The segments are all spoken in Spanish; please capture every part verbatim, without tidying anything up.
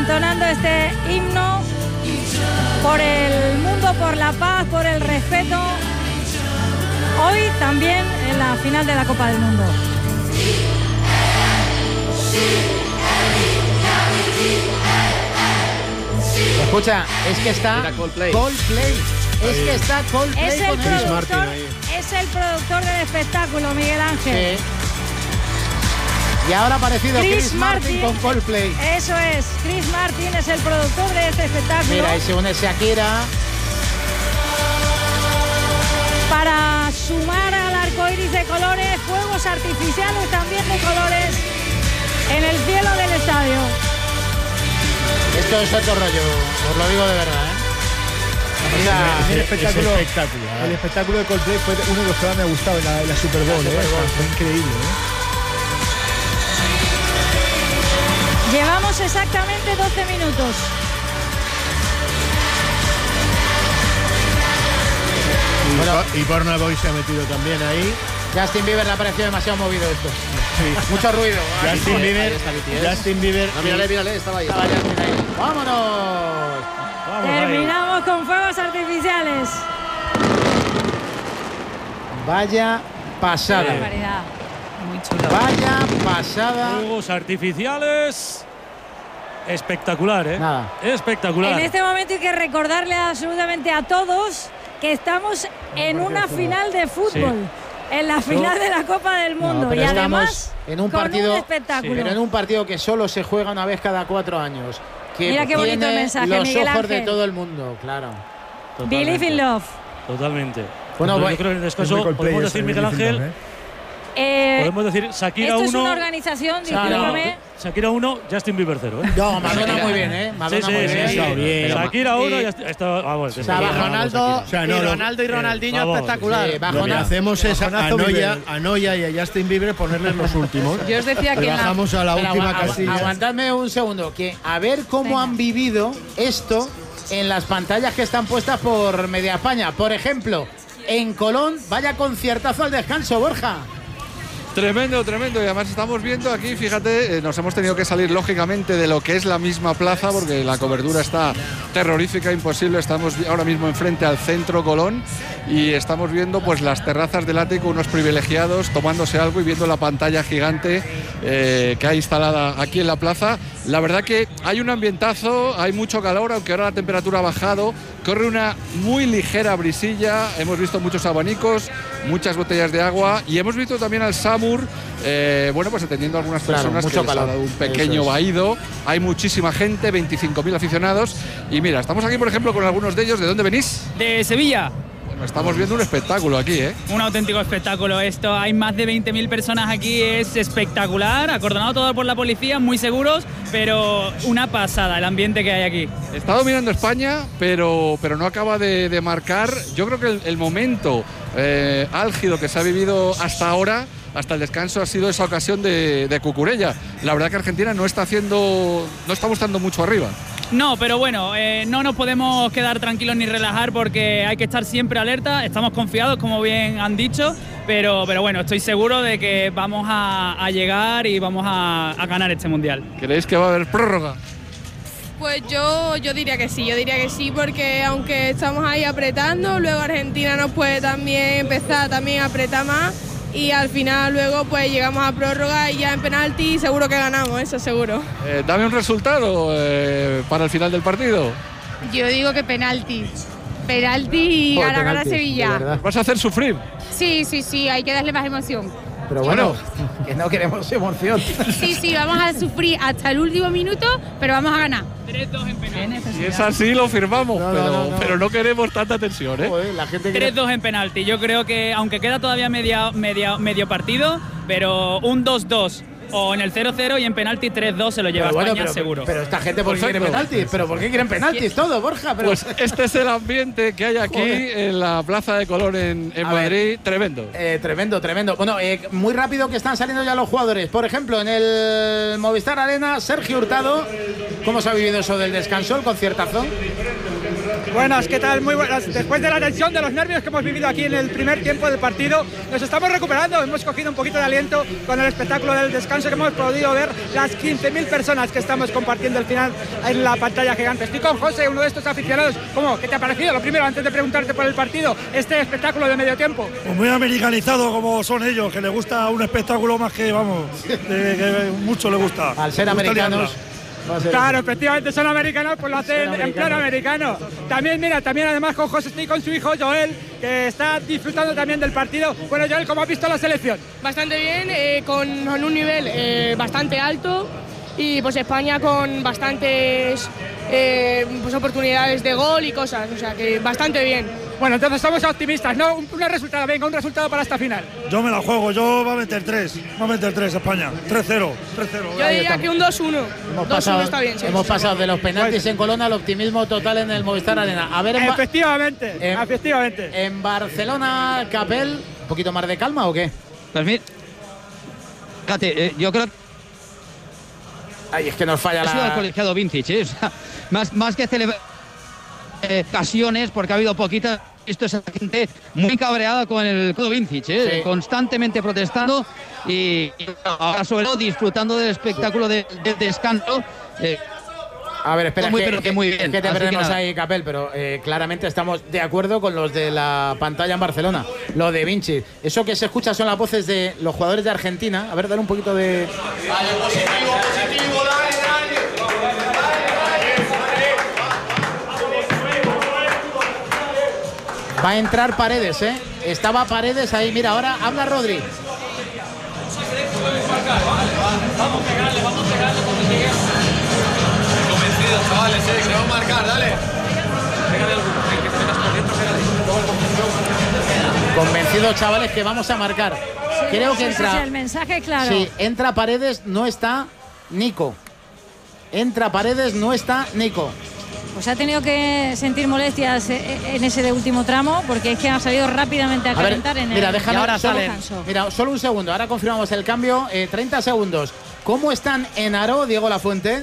entonando este himno por el mundo, por la paz, por el respeto. Hoy también en la final de la Copa del Mundo. Escucha, es que está Coldplay. Coldplay. Es que está Coldplay. Es el, con ellos. productor, es el productor del espectáculo, Miguel Ángel. Sí. Y ahora ha aparecido Chris, Chris Martin, Martin con Coldplay. Eso es, Chris Martin es el productor de este espectáculo. Mira, y se une Shakira. Para sumar al arco iris de colores, fuegos artificiales también de colores en el cielo del estadio. Esto es otro rollo, os lo digo de verdad, ¿eh? Mira, el, espectáculo, es espectacular. el espectáculo de Coldplay fue uno de los que más me ha gustado en la, en la Super Bowl, La ¿eh? Super Bowl. Fue increíble, ¿eh? Llevamos exactamente doce minutos. Y, Bueno. y Burna Boy se ha metido también ahí. Justin Bieber le ha parecido demasiado movido esto. Sí. Mucho ruido. Aquí Justin sí. Bieber, Ahí está B T S. Justin Bieber. No, mírale, mírale, estaba ahí. Estaba Justin ahí. ¡Vámonos! Vamos ahí. Terminamos con fuegos artificiales. Vaya pasada. Qué barbaridad. Muy chulo. Vaya pasada. Fuegos artificiales. Espectacular, ¿eh? Nada. Espectacular. En este momento hay que recordarle absolutamente a todos que estamos en una final de fútbol. En la final de la Copa del Mundo. No, pero y estamos además en un con partido, un espectáculo. pero en un partido que solo se juega una vez cada cuatro años. Que Mira qué bonito tiene mensaje, los Miguel ojos Ángel. de todo el mundo, claro. Totalmente. Believe in love. Totalmente. Bueno, Bueno, voy- yo creo que en el Es descanso muy Coldplay podemos ese, decir, Miguel Believe in Ángel, Love, ¿eh? Eh, podemos decir Shakira esto es una uno, organización, Claro. discúlpame. Shakira uno, Justin Bieber cero, ¿eh? No, Madonna muy bien, ¿eh? Madonna Sí, sí, muy sí, bien. sí. Está bien. Shakira uno, Y- ya está. Vamos, O sea, bajo Ronaldo, O sea, no, y lo- Ronaldo y Ronaldinho vamos, espectacular. sí, bajo Lo que nada. hacemos es a Bajonazo Noya, Bieber. a Noya y a Justin Bieber ponerles los últimos. Yo os decía que Le en la, bajamos a la Pero última agua- agua- casilla. Aguantadme un segundo, que a ver cómo Venga. han vivido esto en las pantallas que están puestas por Media España. Por ejemplo, en Colón, vaya conciertazo al descanso, Borja. Tremendo, tremendo. Y además estamos viendo aquí, fíjate, eh, nos hemos tenido que salir lógicamente de lo que es la misma plaza porque la cobertura está terrorífica, imposible. Estamos vi- ahora mismo enfrente al centro Colón y estamos viendo pues las terrazas del ático, unos privilegiados tomándose algo y viendo la pantalla gigante eh, que hay instalada aquí en la plaza. La verdad que hay un ambientazo, hay mucho calor, aunque ahora la temperatura ha bajado. Corre una muy ligera brisilla, hemos visto muchos abanicos, muchas botellas de agua y hemos visto también al Samur, eh, bueno, pues atendiendo a algunas Claro, personas mucho que les ha calor. dado un Eso pequeño es. vaído. Hay muchísima gente, veinticinco mil aficionados. Y mira, estamos aquí, por ejemplo, con algunos de ellos. ¿De dónde venís? De Sevilla. Bueno, estamos viendo un espectáculo aquí, ¿eh? Un auténtico espectáculo esto. Hay más de veinte mil personas aquí, es espectacular. Acordonado todo por la policía, muy seguros, pero una pasada el ambiente que hay aquí. Está dominando España, pero, pero no acaba de, de marcar. Yo creo que el, el momento eh, álgido que se ha vivido hasta ahora, hasta el descanso, ha sido esa ocasión de, de Cucurella. La verdad que Argentina no está haciendo, no está mostrando mucho arriba. No, pero bueno, eh, no nos podemos quedar tranquilos ni relajar porque hay que estar siempre alerta. Estamos confiados, como bien han dicho, pero, pero bueno, estoy seguro de que vamos a, a llegar y vamos a, a ganar este mundial. ¿Creéis que va a haber prórroga? Pues yo, yo diría que sí, yo diría que sí, porque aunque estamos ahí apretando, luego Argentina nos puede también empezar también a apretar más y al final luego pues llegamos a prórroga y ya en penalti seguro que ganamos, eso seguro. Eh, dame un resultado eh, para el final del partido. Yo digo que penalti. Penalti y Joder, gana, gana penaltis, de Sevilla. verdad. ¿Vas a hacer sufrir? Sí, sí, sí, hay que darle más emoción. Pero bueno, que no queremos emoción. Sí, sí, vamos a sufrir hasta el último minuto, pero vamos a ganar. tres dos en penalti. Si es así, lo firmamos, No, no, pero, no, no. pero no queremos tanta tensión, ¿eh? Joder, la gente tres que... dos en penalti. Yo creo que, aunque queda todavía media, media, medio partido, pero un dos dos o en el cero cero y en penalti tres dos se lo lleva Pero bueno, España pero, seguro. pero esta gente, ¿por qué quiere Perfecto. penaltis? ¿Pero por qué quieren penaltis todo, Borja? Pero... Pues este es el ambiente que hay aquí Joder. en la Plaza de Colón en, en A ver. Madrid. Tremendo. Eh, tremendo, tremendo. Bueno, eh, muy rápido que están saliendo ya los jugadores. Por ejemplo, en el Movistar Arena, Sergio Hurtado. ¿Cómo se ha vivido eso del descanso, el conciertazo? Buenas, ¿qué tal? Muy buenas. Después de la tensión, de los nervios que hemos vivido aquí en el primer tiempo del partido, nos estamos recuperando. Hemos cogido un poquito de aliento con el espectáculo del descanso que hemos podido ver, las quince mil personas que estamos compartiendo el final en la pantalla gigante. Estoy con José, uno de estos aficionados. ¿Cómo? ¿Qué te ha parecido? Lo primero, antes de preguntarte por el partido, este espectáculo de medio tiempo. Pues muy americanizado como son ellos, que les gusta un espectáculo más que, vamos, de, que mucho les gusta. Al ser americanos. Claro, efectivamente son americanos, pues lo hacen en plan americano. También, mira, también además con José estoy con su hijo Joel, que está disfrutando también del partido. Bueno, Joel, ¿cómo has visto la selección? Bastante bien, eh, con, con un nivel eh, bastante alto y pues España con bastantes eh, pues, oportunidades de gol y cosas, o sea que bastante bien. Bueno, entonces somos optimistas, ¿no? Un, un resultado, venga, un resultado para esta final. Yo me la juego, yo va a meter tres, va a meter tres España, tres cero, tres cero. Yo diría que un dos uno. Hemos pasado, está bien, sí, hemos sí, pasado sí. de los penaltis en Colón al optimismo total en el Movistar Arena. A ver, en efectivamente, en, efectivamente. En Barcelona, Capel, ¿un poquito más de calma o qué? Pues mira, fíjate, eh, yo creo que Ay, es que nos falla ha sido la... el colegiado Vincic, ¿eh? O sea, más, más que celebrar eh, ocasiones, porque ha habido poquitas. Esto es gente muy cabreada con el codo Vincic, ¿eh? Sí. Constantemente protestando y, y ahora sobre todo disfrutando del espectáculo de, del descanso. Eh, A ver, espera, muy, que, pero que que, muy bien. que te Así perdemos que ahí, Capel, pero eh, claramente estamos de acuerdo con los de la pantalla en Barcelona. Lo de Vinci. Eso que se escucha son las voces de los jugadores de Argentina. A ver, dar un poquito de... Dale, positivo, positivo, dale, dale. Va a entrar Paredes, ¿eh? Estaba Paredes ahí. Mira, ahora habla Rodri. Vamos a pegarle, vamos a pegarle cuando llegue. Convencidos, chavales, eh, que vamos a marcar, dale. Pégale alguno, eh, que te metas por dentro, pégale. Convencidos, chavales, que vamos a marcar. Sí, Creo sí, que entra... Sí, sí, el mensaje claro. Sí, entra Paredes, no está Nico. Entra Paredes, no está Nico. Pues ha tenido que sentir molestias en ese de último tramo, porque es que ha salido rápidamente a, a calentar ver, en mira, el déjame, ahora solo, sale. Mira, solo un segundo, ahora confirmamos el cambio, eh, treinta segundos. ¿Cómo están en aro, Diego Lafuente?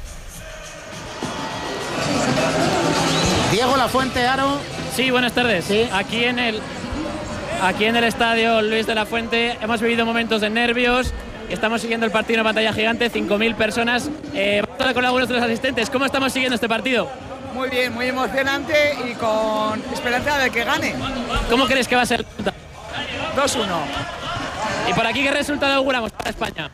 Diego Lafuente, aro. Sí, buenas tardes. ¿Sí? Aquí en el aquí en el estadio Luis de la Fuente hemos vivido momentos de nervios. Estamos siguiendo el partido en la pantalla gigante, cinco mil personas. Eh, vamos a hablar con algunos de los asistentes. ¿Cómo estamos siguiendo este partido? Muy bien, muy emocionante y con esperanza de que gane. ¿Cómo crees que va a ser el resultado? dos uno. ¿Y por aquí qué resultado auguramos para España?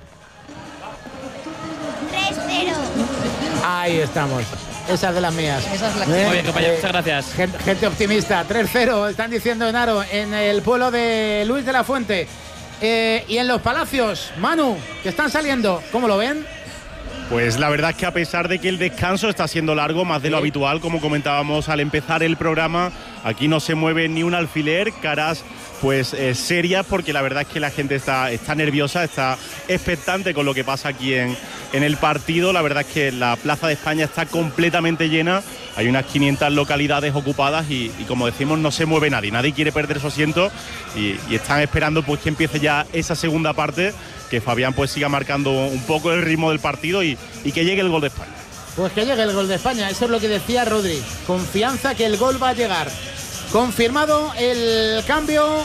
tres cero. Ahí estamos. Esa es de las mías. Esa es la que... ¿Eh? Muy bien, compañero, muchas gracias. Gente, gente optimista. tres cero, están diciendo en aro, en el pueblo de Luis de la Fuente. Eh, y en los Palacios, Manu, que están saliendo, ¿cómo lo ven? Pues la verdad es que a pesar de que el descanso está siendo largo, más de lo habitual, como comentábamos al empezar el programa, aquí no se mueve ni un alfiler, caras pues eh, serias, porque la verdad es que la gente está, está nerviosa, está expectante con lo que pasa aquí en, en el partido. La verdad es que la Plaza de España está completamente llena, hay unas quinientas localidades ocupadas y, y como decimos, no se mueve nadie, nadie quiere perder su asiento y, y están esperando pues que empiece ya esa segunda parte, que Fabián pues siga marcando un poco el ritmo del partido y, y que llegue el gol de España. Pues que llegue el gol de España, eso es lo que decía Rodri. Confianza que el gol va a llegar. Confirmado el cambio.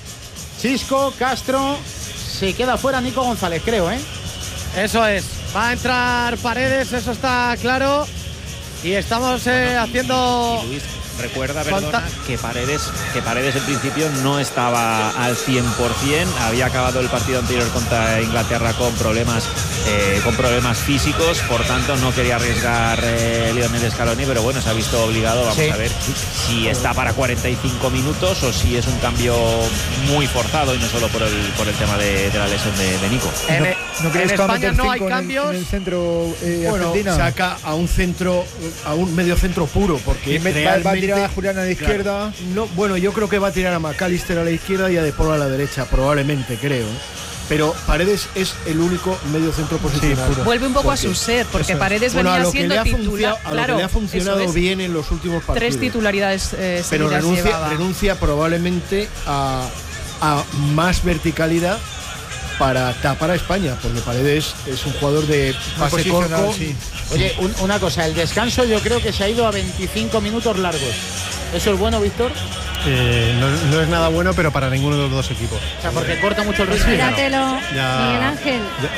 Chisco, Castro. Se queda fuera Nico González, creo, ¿eh? Eso es. Va a entrar Paredes, eso está claro. Y estamos eh, haciendo... Y Luis, recuerda, perdona, que Paredes, que Paredes en principio no estaba al cien por cien. Había acabado el partido anterior contra Inglaterra con problemas eh, con problemas físicos, por tanto no quería arriesgar eh, Lionel Scaloni, pero bueno, se ha visto obligado. Vamos sí. a ver si está para cuarenta y cinco minutos o si es un cambio muy forzado y no solo por el por el tema de, de la lesión de, de Nico. En, ¿No, ¿no en España no hay cambios? En el, en el centro eh, bueno, Argentina. Saca a un centro, a un medio centro puro, porque realmente, va a tirar a Julián a la izquierda. Claro, no, bueno, yo creo que va a tirar a McAllister a la izquierda y a De Paul a la derecha, probablemente, creo. Pero Paredes es el único medio centro posicional. Sí, vuelve un poco porque, a su ser, porque Paredes bueno, venía siendo titular. A lo que le ha funcionado es, bien en los últimos partidos. Tres titularidades eh, pero renuncia, llevaba. renuncia probablemente a, a más verticalidad para tapar a España, porque Paredes es un jugador de pase corto, sí. Oye, un, una cosa, el descanso yo creo que se ha ido a veinticinco minutos largos. ¿Eso es bueno, Víctor? Eh, no, no es nada bueno, pero para ninguno de los dos equipos. O sea, porque corta mucho el ritmo. Míratelo, Ya- Miguel Ángel.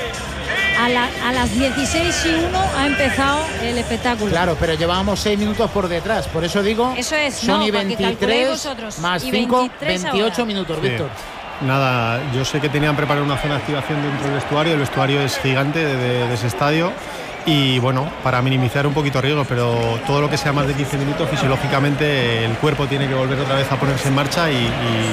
Ya- A, la- a las dieciséis y uno ha empezado el espectáculo. Claro, pero llevábamos seis minutos por detrás. Por eso digo, Eso es, son no, y para que calculéis veintitrés vosotros. más Y cinco, veintitrés veintiocho ahora. minutos, Sí. Víctor. Nada, yo sé que tenían preparado una zona de activación dentro del vestuario. El vestuario es gigante de, de- de ese estadio. Y bueno, para minimizar un poquito riesgo, pero todo lo que sea más de quince minutos, fisiológicamente el cuerpo tiene que volver otra vez a ponerse en marcha y,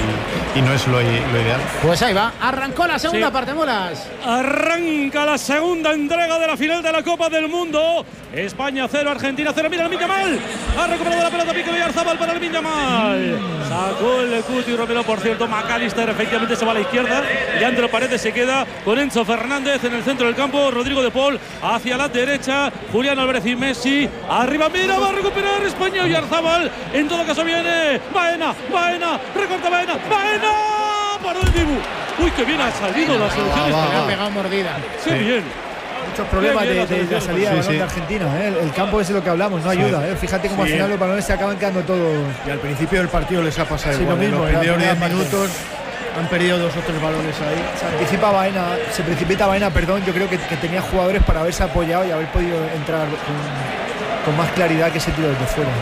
y- y no es lo, i- lo ideal. Pues ahí va, arrancó la segunda Sí. parte, Molas. Arranca la segunda entrega de la final de la Copa del Mundo. España cero, Argentina cero. Mira, Lamine Yamal. Ha recuperado la pelota Piqué Oyarzabal para Lamine Yamal. Sacó el Cuti Romero, por cierto. McAllister efectivamente se va a la izquierda. Leandro Paredes se queda con Enzo Fernández en el centro del campo. Rodrigo de Paul hacia la derecha. Julián Álvarez y Messi. Arriba, mira, va a recuperar España Oyarzabal. En todo caso viene Baena, Baena, recorta Baena, Baena. Paró el Dibu. Uy, qué bien ha salido la selección Le ha española. pegado mordida. Qué bien. Muchos problemas Qué de, bien de- de la salida de Sí, balón sí. de Argentina. ¿eh? El campo es de lo que hablamos, no ayuda. ¿eh? Fíjate cómo Sí. al final los balones se acaban quedando todos. Y al principio del partido les ha pasado Sí, igual. lo mismo, En los en la primeros primera diez parte. minutos han perdido dos o tres balones ahí. Se anticipa Baena, se precipita Baena, perdón. Yo creo que, que tenía jugadores para haberse apoyado y haber podido entrar con, con más claridad que ese tiro desde fuera.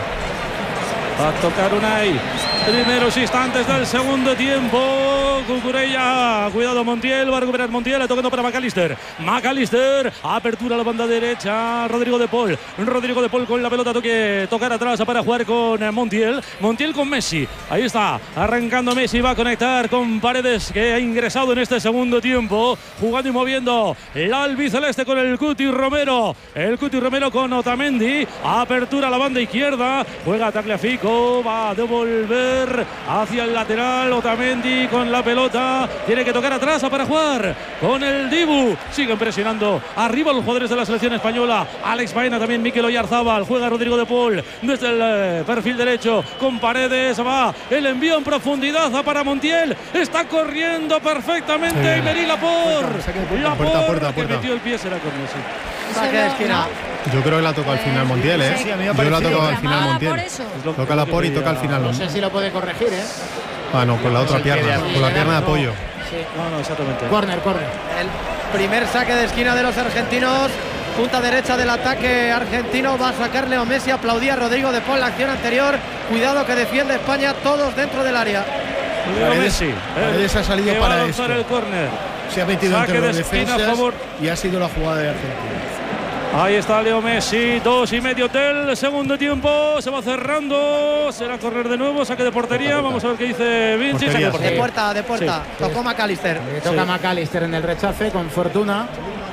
Va a tocar Unai. Primeros instantes del segundo tiempo. Cucurella. Cuidado Montiel. Va a recuperar Montiel. Tocando para McAllister. McAllister. Apertura a la banda derecha. Rodrigo de Paul. Rodrigo de Paul con la pelota. Toque, tocar atrás para jugar con Montiel. Montiel con Messi. Ahí está. Arrancando Messi. Va a conectar con Paredes, que ha ingresado en este segundo tiempo. Jugando y moviendo la albiceleste con el Cuti Romero. El Cuti Romero con Otamendi. Apertura a la banda izquierda. Juega Tagliafico. Va a devolver hacia el lateral. Otamendi con la pelota. Tiene que tocar atrás para jugar con el Dibu. Siguen presionando arriba los jugadores de la selección española. Alex Baena, también Mikel Oyarzabal. Juega Rodrigo de Paul desde el eh, perfil derecho con Paredes. Va el envío en profundidad para Montiel. Está corriendo perfectamente. Sí. Emery Laporte. Puerta, puerta, puerta, Que puerta. metió el pie, será con Messi. Saque de esquina. Yo creo que la toca al final Montiel, ¿eh? Sí, a mí me ha Yo la parecido. toca al final Llamada Montiel. por eso. Toca la por y toca al final. No sé si lo puede corregir, ¿eh? Ah, no, con la otra el pie de pierna, arriba. con la pierna de No. apoyo. Sí. No, no, exactamente. Corner, corner. El primer saque de esquina de los argentinos. Punta derecha del ataque argentino. Va a sacar Leo Messi. Aplaudía a Rodrigo de Paul la acción anterior. Cuidado que defiende España, todos dentro del área. Leo Paredes- Messi. Paredes ha salido que va a para lanzar esto. el córner. Se ha metido Saque entre los de esquina a defensas favor. y ha sido la jugada de Argentina. Ahí está Leo Messi, dos y medio del segundo tiempo, se va cerrando, será correr de nuevo, saque de portería, vamos a ver qué dice Vinci, saque de De portería. puerta, de puerta. Sí. Tocó McAllister. Le toca a McAllister en el rechace con fortuna.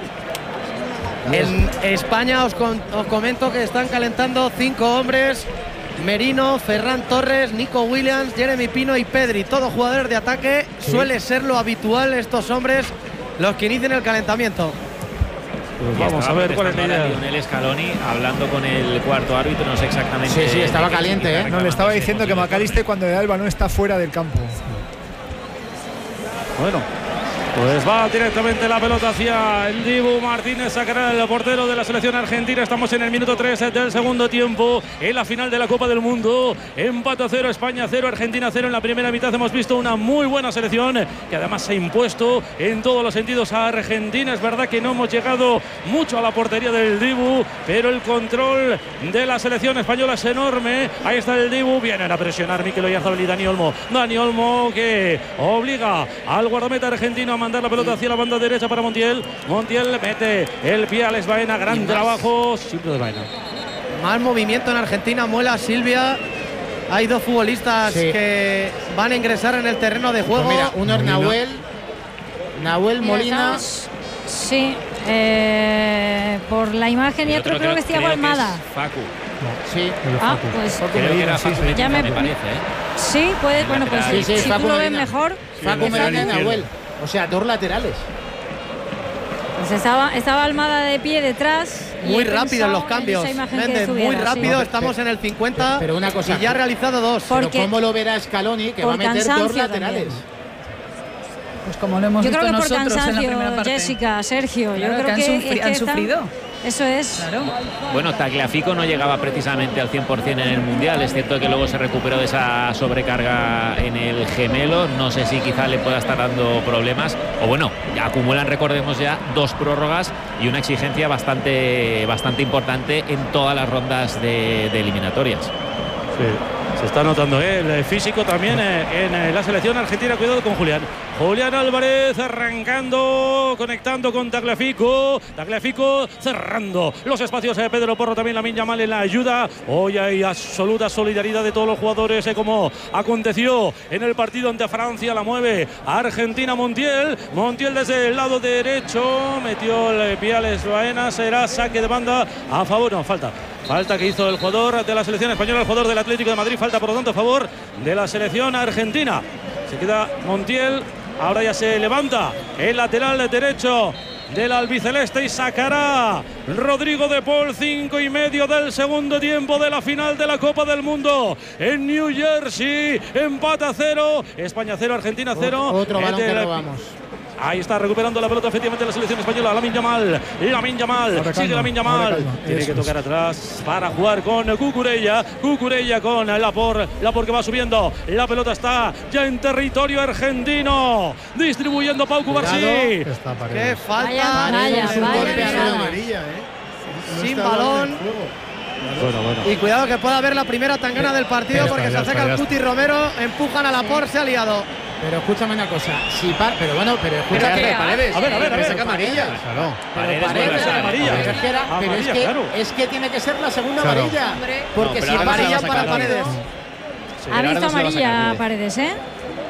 En España os, con- os comento que están calentando cinco hombres. Merino, Ferran Torres, Nico Williams, Jeremy Pino y Pedri. Todos jugadores de ataque. Suele ser lo habitual estos hombres los que inician el calentamiento. Pues vamos a ver cuál es la idea. Lionel Scaloni hablando con el cuarto árbitro, no sé exactamente. Sí, sí, estaba de qué caliente, significa ¿eh? No, le estaba reclamándose diciendo que motivos. McAllister cuando le da el balón está fuera del campo. Bueno, pues va directamente la pelota hacia el Dibu Martínez, sacará el portero de la selección argentina. Estamos en el minuto tres del segundo tiempo, en la final de la Copa del Mundo. Empate a cero, España cero, Argentina cero. En la primera mitad hemos visto una muy buena selección que además se ha impuesto en todos los sentidos a Argentina. Es verdad que no hemos llegado mucho a la portería del Dibu, pero el control de la selección española es enorme. Ahí está el Dibu, vienen a presionar Mikel Oyarzabal y Dani Olmo. Dani Olmo que obliga al guardameta argentino a mandar la pelota hacia la banda derecha para Montiel. Montiel mete el pie a Alex Baena, gran trabajo siempre de Baena. Más movimiento en Argentina, Muela, Silvia. Hay dos futbolistas Sí. que van a ingresar en el terreno de juego. Pues mira, uno es Nahuel, Nahuel Mira, Molina. estamos- Sí, eh, por la imagen y El otro creo que es Thiago creo Almada. es Facu. Sí. Ah, pues Creo que era Facu ya Medina, me, me parece, ¿eh? Sí, puede, bueno, pues Sí, sí, si Facu tú lo ves Medina. mejor. Facu Medina y Nahuel. O sea, dos laterales. Pues estaba, estaba Almada de pie detrás. y Muy he rápido pensado los cambios. en esa imagen que Méndez, muy subiera, rápido. sí. Estamos en el cincuenta. Pero una cosa, y ya ha realizado dos. Pero Porque- ¿cómo lo verá Scaloni que por va a meter dos cansancio laterales? también. Pues como lo hemos Yo visto creo que por nosotros en la primera cansancio, parte. Jessica, Sergio. Claro, yo creo que han que, sufri- es que han están, sufrido. Eso es. Claro. Bueno, Tagliafico no llegaba precisamente al cien por cien en el Mundial. Es cierto que luego se recuperó de esa sobrecarga en el gemelo. No sé si quizá le pueda estar dando problemas. O bueno, ya acumulan, recordemos ya, dos prórrogas y una exigencia bastante, bastante importante en todas las rondas de, de eliminatorias. Sí, se está notando ¿eh? el físico también eh, en eh, la selección argentina. Cuidado con Julián. Julián Álvarez arrancando, conectando con Tagliafico. Tagliafico cerrando los espacios. Eh, Pedro Porro también, Lamine Yamal en la ayuda. Hoy hay absoluta solidaridad de todos los jugadores, eh, como aconteció en el partido ante Francia. La mueve Argentina. Montiel. Montiel desde el lado derecho. Metió el pie a Les Baena. Será saque de banda a favor. No, falta. Falta que hizo el jugador de la selección española, el jugador del Atlético de Madrid. Falta, por lo tanto, a favor de la selección argentina. Se queda Montiel. Ahora ya se levanta el lateral derecho del albiceleste y sacará Rodrigo de Paul. Cinco y medio del segundo tiempo de la final de la Copa del Mundo en New Jersey. Empate a cero. España cero, Argentina cero. Otro balón que robamos. Ahí está recuperando la pelota efectivamente la selección española. Lamine Yamal, Lamine Yamal, sigue Lamine Yamal. Tiene que tocar atrás para jugar con Cucurella. Cucurella con Laporte. Laporte que va subiendo. La pelota está ya en territorio argentino. Distribuyendo Pau Cubarsí. Qué falta. Vaya, vaya, Es un vaya, golpe a vaya. Romería, ¿eh? No Sin está balón. en el juego. Bueno, bueno. Y cuidado que pueda haber la primera tangana del partido pero porque está, se ya acerca está, el ya Cuti Romero. Empujan a Laporte, se ha liado. Pero escúchame una cosa, si par, pero bueno, pero escucha que Paredes. A ver, a ver, a ver. saca amarilla. Claro. Paredes Paredes, vuelve a ser amarilla. Pero es que, era- pero Amarilla, es que, claro. es que tiene que ser la segunda Claro. amarilla. Porque No, pero si ahora pasa amarilla la para saca Paredes. rápido. Ha ahora visto no se la va a sacar, amarilla mire. Paredes, ¿eh?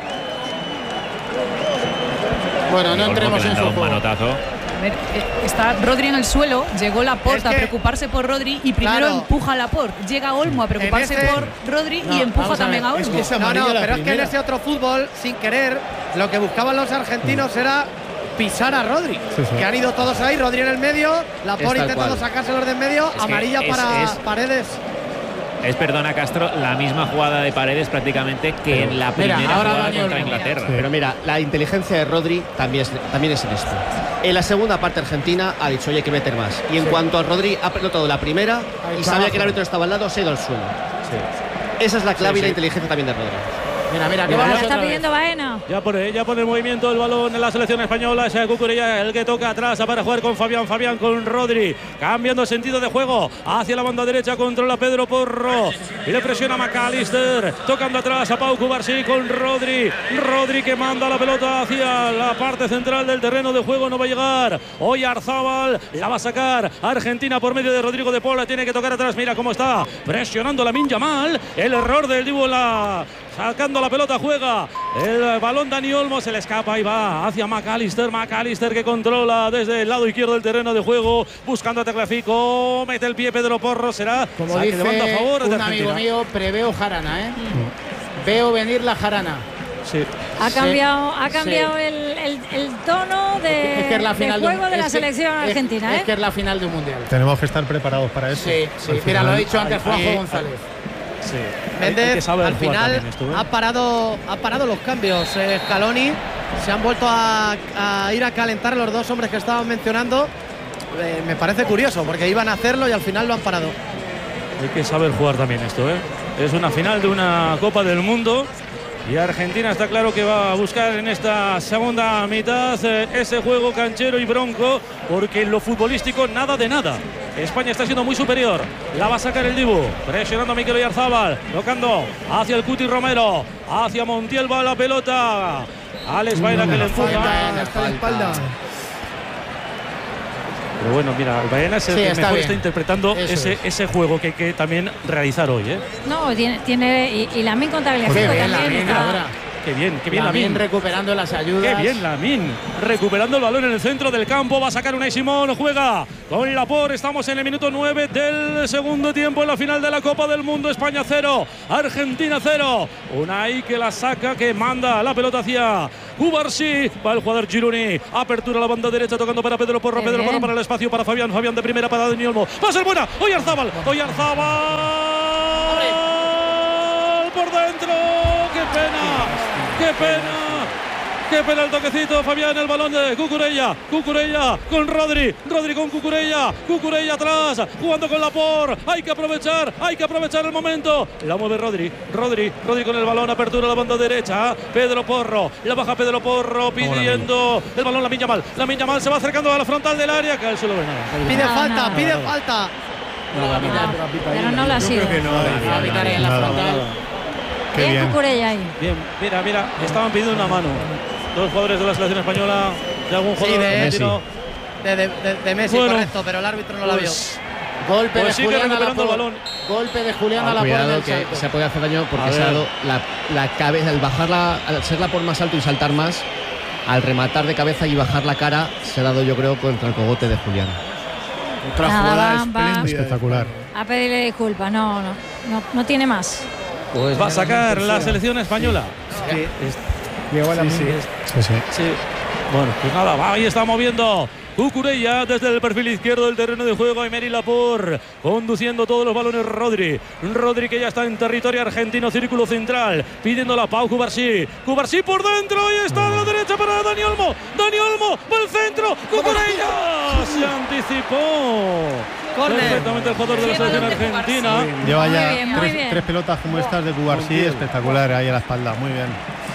Bueno, no Olmo, entremos que le en han su dado un juego. manotazo. A ver, eh, está Rodri en el suelo, llegó Laporte Es a que- preocuparse por Rodri y primero Claro. empuja a Laporte. Llega Olmo a preocuparse En ese- por Rodri No, y empuja vamos a también ver, a es Olmo. que esa No, no, amarilla la pero es que en primera. ese otro fútbol, sin querer, lo que buscaban los argentinos era pisar a Rodri. Sí, sí. Que han ido todos ahí, Rodri en el medio, Laporte tal intentando cual. sacárselos de en medio, Es que amarilla es- para es- Paredes. Es, perdona Castro, la misma jugada de Paredes prácticamente que en la mira, primera ahora jugada Dani contra Olmo. Inglaterra. Pero mira, la inteligencia de Rodri también es, también es en esto. En la segunda parte Argentina ha dicho, oye, hay que meter más. Y en cuanto a Rodri, ha pelotado la primera Ahí y está sabía abajo. que el árbitro estaba al lado, se ha ido al suelo. Esa es la clave Sí, y la sí. inteligencia también de Rodri. Mira, mira, que Mira, vamos ya Está otra vez. pidiendo Baena. Ya pone, ya pone en movimiento el balón en la selección española. Es Cucurella el que toca atrás para jugar con Fabián. Fabián con Rodri. Cambiando sentido de juego hacia la banda derecha. Controla Pedro Porro. Y le presiona McAllister. Tocando atrás a Pau Cubarsí con Rodri. Rodri que manda la pelota hacia la parte central del terreno de juego. No va a llegar. Hoy Arzábal la va a sacar. Argentina por medio de Rodrigo de Paul. Tiene que tocar atrás. Mira cómo está presionando Lamine Yamal. El error del Dibu en la. Sacando la pelota, juega el balón. Dani Olmo se le escapa y va hacia McAllister. McAllister que controla desde el lado izquierdo del terreno de juego, buscando a Tagliafico. Mete el pie Pedro Porro. Será Como saque dice de banda a favor de un amigo Argentina. mío, preveo jarana, ¿eh? Veo venir la jarana. Sí. Ha Sí, cambiado, ha sí. cambiado el, el- el tono de, Es que es la de final de un- juego de es la que- selección es- argentina, Es ¿eh? que es la final de un mundial. Tenemos que estar preparados para eso. Sí, sí. Al Mira, final- lo ha dicho antes Juanjo ahí- González. Sí. Hay- hay Méndez que saber al jugar final también esto, ¿eh? ha parado ha parado los cambios. eh, Scaloni se han vuelto a, a ir a calentar los dos hombres que estaban mencionando. Eh, me parece curioso porque iban a hacerlo y al final lo han parado. Hay que saber jugar también esto, ¿eh? Es una final de una Copa del Mundo. Y Argentina está claro que va a buscar en esta segunda mitad eh, ese juego canchero y bronco, porque en lo futbolístico nada de nada. España está siendo muy superior. La va a sacar el Dibu, presionando a Mikel Oyarzabal, tocando hacia el Cuti Romero, hacia Montiel va la pelota. Alex Baena que le empuja. Hasta la espalda. Pero bueno, mira, Baena es el Sí, que está mejor bien. está interpretando Eso ese, es. ese juego que hay que también realizar hoy, ¿eh? No, tiene, tiene y, y Lamine con Tagliafico Qué bien, también Lamine está. ahora. Qué bien, qué bien Lamine Lamine. recuperando las ayudas. Qué bien Lamine, recuperando el balón en el centro del campo, va a sacar Unai Simón, juega con Laporte, estamos en el minuto nueve del segundo tiempo en la final de la Copa del Mundo. España cero, Argentina cero. Unai que la saca, que manda la pelota hacia Cubarsí, va el jugador Gironi, apertura a la banda derecha tocando para Pedro Porro, Qué Pedro bien. Porro para el espacio para Fabián, Fabián de primera para Dani Olmo, va a ser buena, Oyarzabal, Oyarzabal por dentro, qué pena. ¡Qué pena! Que pela el toquecito Fabián, el balón de Cucurella. Cucurella con Rodri. Rodri con Cucurella. Cucurella atrás, jugando con Laporte. Hay que aprovechar, hay que aprovechar el momento. La mueve Rodri. Rodri, Rodri con el balón, apertura a la banda derecha. Pedro Porro, la baja Pedro Porro pidiendo el balón. Lamine Yamal. Lamine Yamal se va acercando a la frontal del área. Que al suelo ven. Pide falta, pide falta. No, no, pero no la ha sido. Va a pitar en la frontal. Bien, bien. Cucurella ahí. Bien, mira, mira, estaban pidiendo una mano. Dos jugadores de la selección española, de algún jugador sí, de, argentino. De, de, de, de Messi, bueno, correcto, pero el árbitro no pues, la vio. Golpe pues de Julián a la el balón. Golpe de Julián ah, a la cuidado que salto. se puede hacer daño porque se ha dado la, la cabeza, al bajarla, al serla por más alto y saltar más, al rematar de cabeza y bajar la cara, se ha dado yo creo contra el cogote de Julián. Otra Nada, jugada va, va espectacular. A pedirle disculpas, no, no, no, no tiene más. Pues va a sacar la selección española. Sí. Llegó a la sí, sí. Sí, sí. sí. Bueno, pues nada, va, ahí está moviendo Cucurella desde el perfil izquierdo del terreno de juego. Aymeric Laporte conduciendo todos los balones. Rodri. Rodri que ya está en territorio argentino, círculo central, pidiendo la Pau Cubarsí. Cubarsí por dentro y está de la derecha para Dani Olmo. Dani Olmo va al centro. Cucurella se anticipó. Corner. Perfectamente el jugador de la selección argentina. Sí, lleva ya bien, tres, tres pelotas como estas de Cubarsí, espectacular ahí a la espalda, muy bien.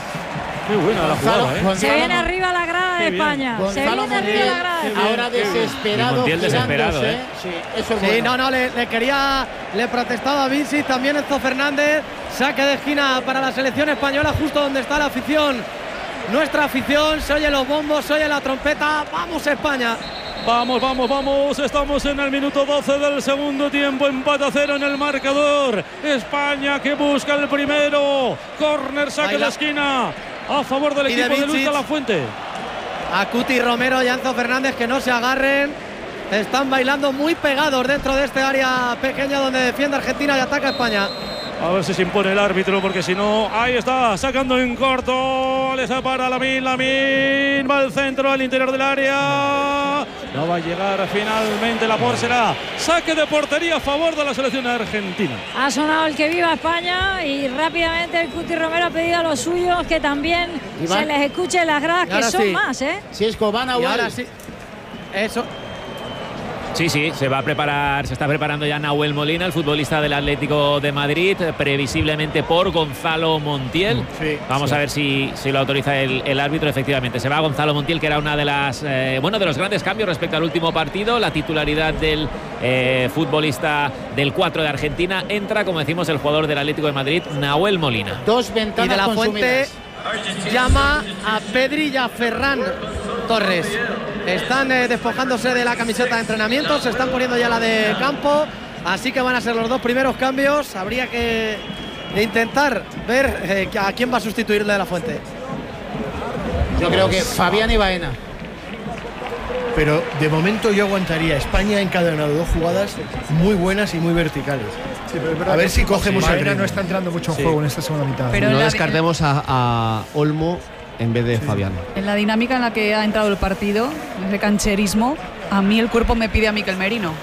Qué buena la jugada, ¿eh? Se viene arriba la grada de España. Se viene arriba la grada de España. Ahora desesperado. desesperado, ¿eh? Sí, eso es sí bueno. no, no, le, le quería, le protestaba a Vinci, también Enzo Fernández. Saque de esquina para la selección española, justo donde está la afición. Nuestra afición, se oye los bombos, se oye la trompeta. ¡Vamos, España! Vamos, vamos, vamos. Estamos en el minuto doce del segundo tiempo. Empate a cero en el marcador. España que busca el primero. Corner, saque de esquina a favor del equipo de Luis de la Fuente. A Cuti Romero y a Enzo Fernández que no se agarren. Están bailando muy pegados dentro de este área pequeña donde defiende Argentina y ataca España. A ver si se impone el árbitro, porque si no, ahí está, sacando en corto. Le separa Lamine, Lamine. Va al centro, al interior del área. No va a llegar finalmente la portera. Saque de portería a favor de la selección argentina. Ha sonado el que viva España y rápidamente el Cuti Romero ha pedido a los suyos que también se les escuche en las gradas, que son sí. más, ¿eh? Si es Cobana, y ahora sí. Eso. Sí, sí, se va a preparar, se está preparando ya Nahuel Molina, el futbolista del Atlético de Madrid, previsiblemente por Gonzalo Montiel. Sí, Vamos sí. a ver si, si lo autoriza el, el árbitro. Efectivamente, se va Gonzalo Montiel, que era una de las eh, bueno de los grandes cambios respecto al último partido. La titularidad del eh, futbolista del cuatro de Argentina. Entra, como decimos, el jugador del Atlético de Madrid, Nahuel Molina. Dos ventanas y de la consumidas. Fuente llama a Pedri y a Ferran Torres. Están eh, despojándose de la camiseta de entrenamiento, se están poniendo ya la de campo, así que van a ser los dos primeros cambios. Habría que intentar ver eh, a quién va a sustituirle de la Fuente. Yo creo que Fabián y Baena. Pero de momento yo aguantaría. España ha encadenado dos jugadas muy buenas y muy verticales. Sí, pero a ver si cogemos sí, el ritmo. No está entrando mucho en sí. juego en esta segunda mitad. Pero no descartemos a, a Olmo en vez de sí. Fabián. En la dinámica en la que ha entrado el partido, en ese cancherismo, a mí el cuerpo me pide a Mikel Merino.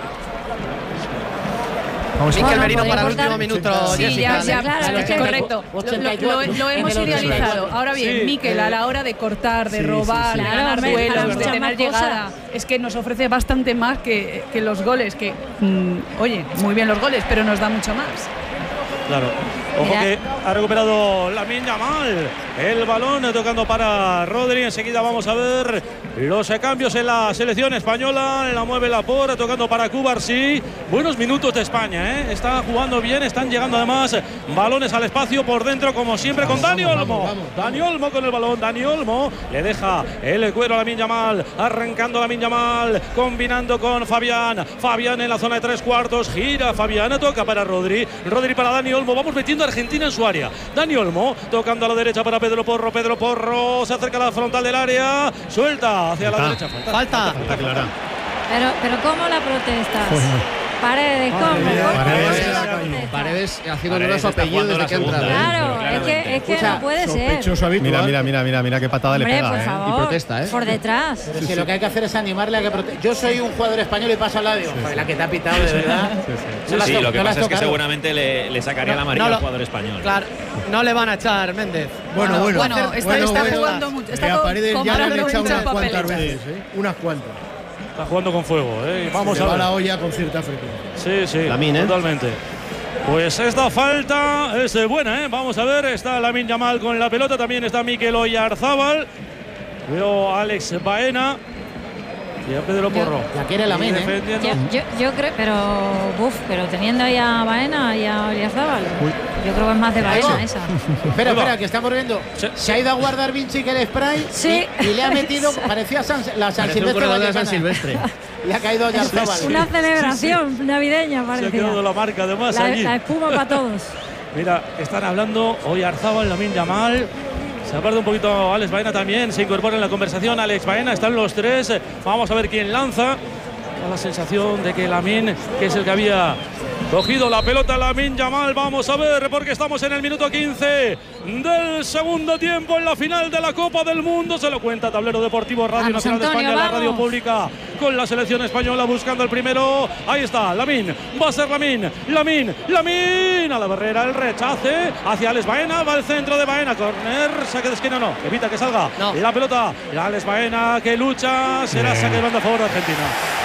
Mikel Merino para el último minuto. Sí, ya, ya, claro, es que correcto. Lo, lo, lo hemos idealizado. Ahora bien, sí, Mikel a la hora de cortar, de sí, robar, sí, sí. de ganar claro, duelos, de tener llegada, es que nos ofrece bastante más que, que los goles. Que, mmm, oye, muy bien los goles, pero nos da mucho más. Claro. Ojo Mira. que ha recuperado Lamine Yamal. El balón tocando para Rodri. Enseguida vamos a ver los cambios en la selección española. La mueve Laporte, tocando para Cubarsí. Buenos minutos de España, ¿eh? Está jugando bien, están llegando además balones al espacio por dentro, como siempre, con Dani Olmo. Dani Olmo con el balón. Dani Olmo le deja el cuero a Lamine Yamal. Arrancando Lamine Yamal, combinando con Fabián. Fabián en la zona de tres cuartos. Gira Fabián, toca para Rodri. Rodri para Dani Olmo. Vamos metiendo a Argentina en su área. Dani Olmo tocando a la derecha para Pedro Porro. Pedro Porro se acerca a la frontal del área. Suelta hacia la derecha. Falta. Falta. Falta clara. Pero, pero ¿cómo la protestas? Pues Paredes, ¿cómo? Paredes, Paredes haciendo honor a su apellido desde que entra. Claro, es que, es que no puede ser. Mira, mira, mira, mira, mira qué patada Hombre, le pega, por ¿eh? favor, Y protesta, ¿eh? Por detrás. Pero si lo que hay que hacer es animarle a que proteste. Yo soy un jugador español y paso al lado. Digo, joder, la que te ha pitado, de verdad. Sí, sí, lo que pasa es que seguramente le, le sacaría la amarilla no lo- al jugador español. Claro, no le van a echar, Méndez. Bueno, bueno. Bueno, está, Bueno, está bueno. jugando mucho. Está Eh, a co- Paredes ya le han comprando echado muchas unas cuantas papeletas. veces, ¿eh? Unas cuantas. Está jugando con fuego, ¿eh? Vamos Se a va ver. la olla con cierta frecuencia. Sí, sí, Lamine, ¿eh? totalmente. Pues esta falta es eh, buena, ¿eh? Vamos a ver, está Lamine Yamal con la pelota, también está Mikel Oyarzábal. Veo a Alex Baena y a Pedro Porro. La quiere Lamine, ¿eh? defendiendo. Yo, yo, yo creo, pero buf, pero teniendo ahí a Baena y a Oliarzábal, yo creo que es más de Baena esa. Espera, espera, que estamos viendo. Se ha ido a guardar Vinci que el spray Sí. y, y le ha metido, parecía San, la San Parece un Silvestre. corredor de la San Vallecana. Silvestre. Le ha caído a Oyarzábal. Una celebración navideña, Se ha parecía. quedado la marca además La, allí. la espuma para todos. Mira, están hablando Oyarzábal, Lamine Yamal. Se aparta un poquito Alex Baena también, se incorpora en la conversación. Alex Baena, están los tres. Vamos a ver quién lanza. Da la sensación de que Lamine, que es el que había cogido la pelota, Lamine Yamal. Vamos a ver, porque estamos en el minuto quince del segundo tiempo en la final de la Copa del Mundo. Se lo cuenta Tablero Deportivo, Radio Vamos, Nacional Antonio, de España, la vamos. radio pública, con la selección española buscando el primero. Ahí está, Lamine, va a ser Lamine, Lamine, Lamine, a la barrera, el rechace hacia Alex Baena, va al centro de Baena, corner, saque de esquina, no, evita que salga la pelota, y Alex Baena que lucha, será saque de banda a favor de Argentina.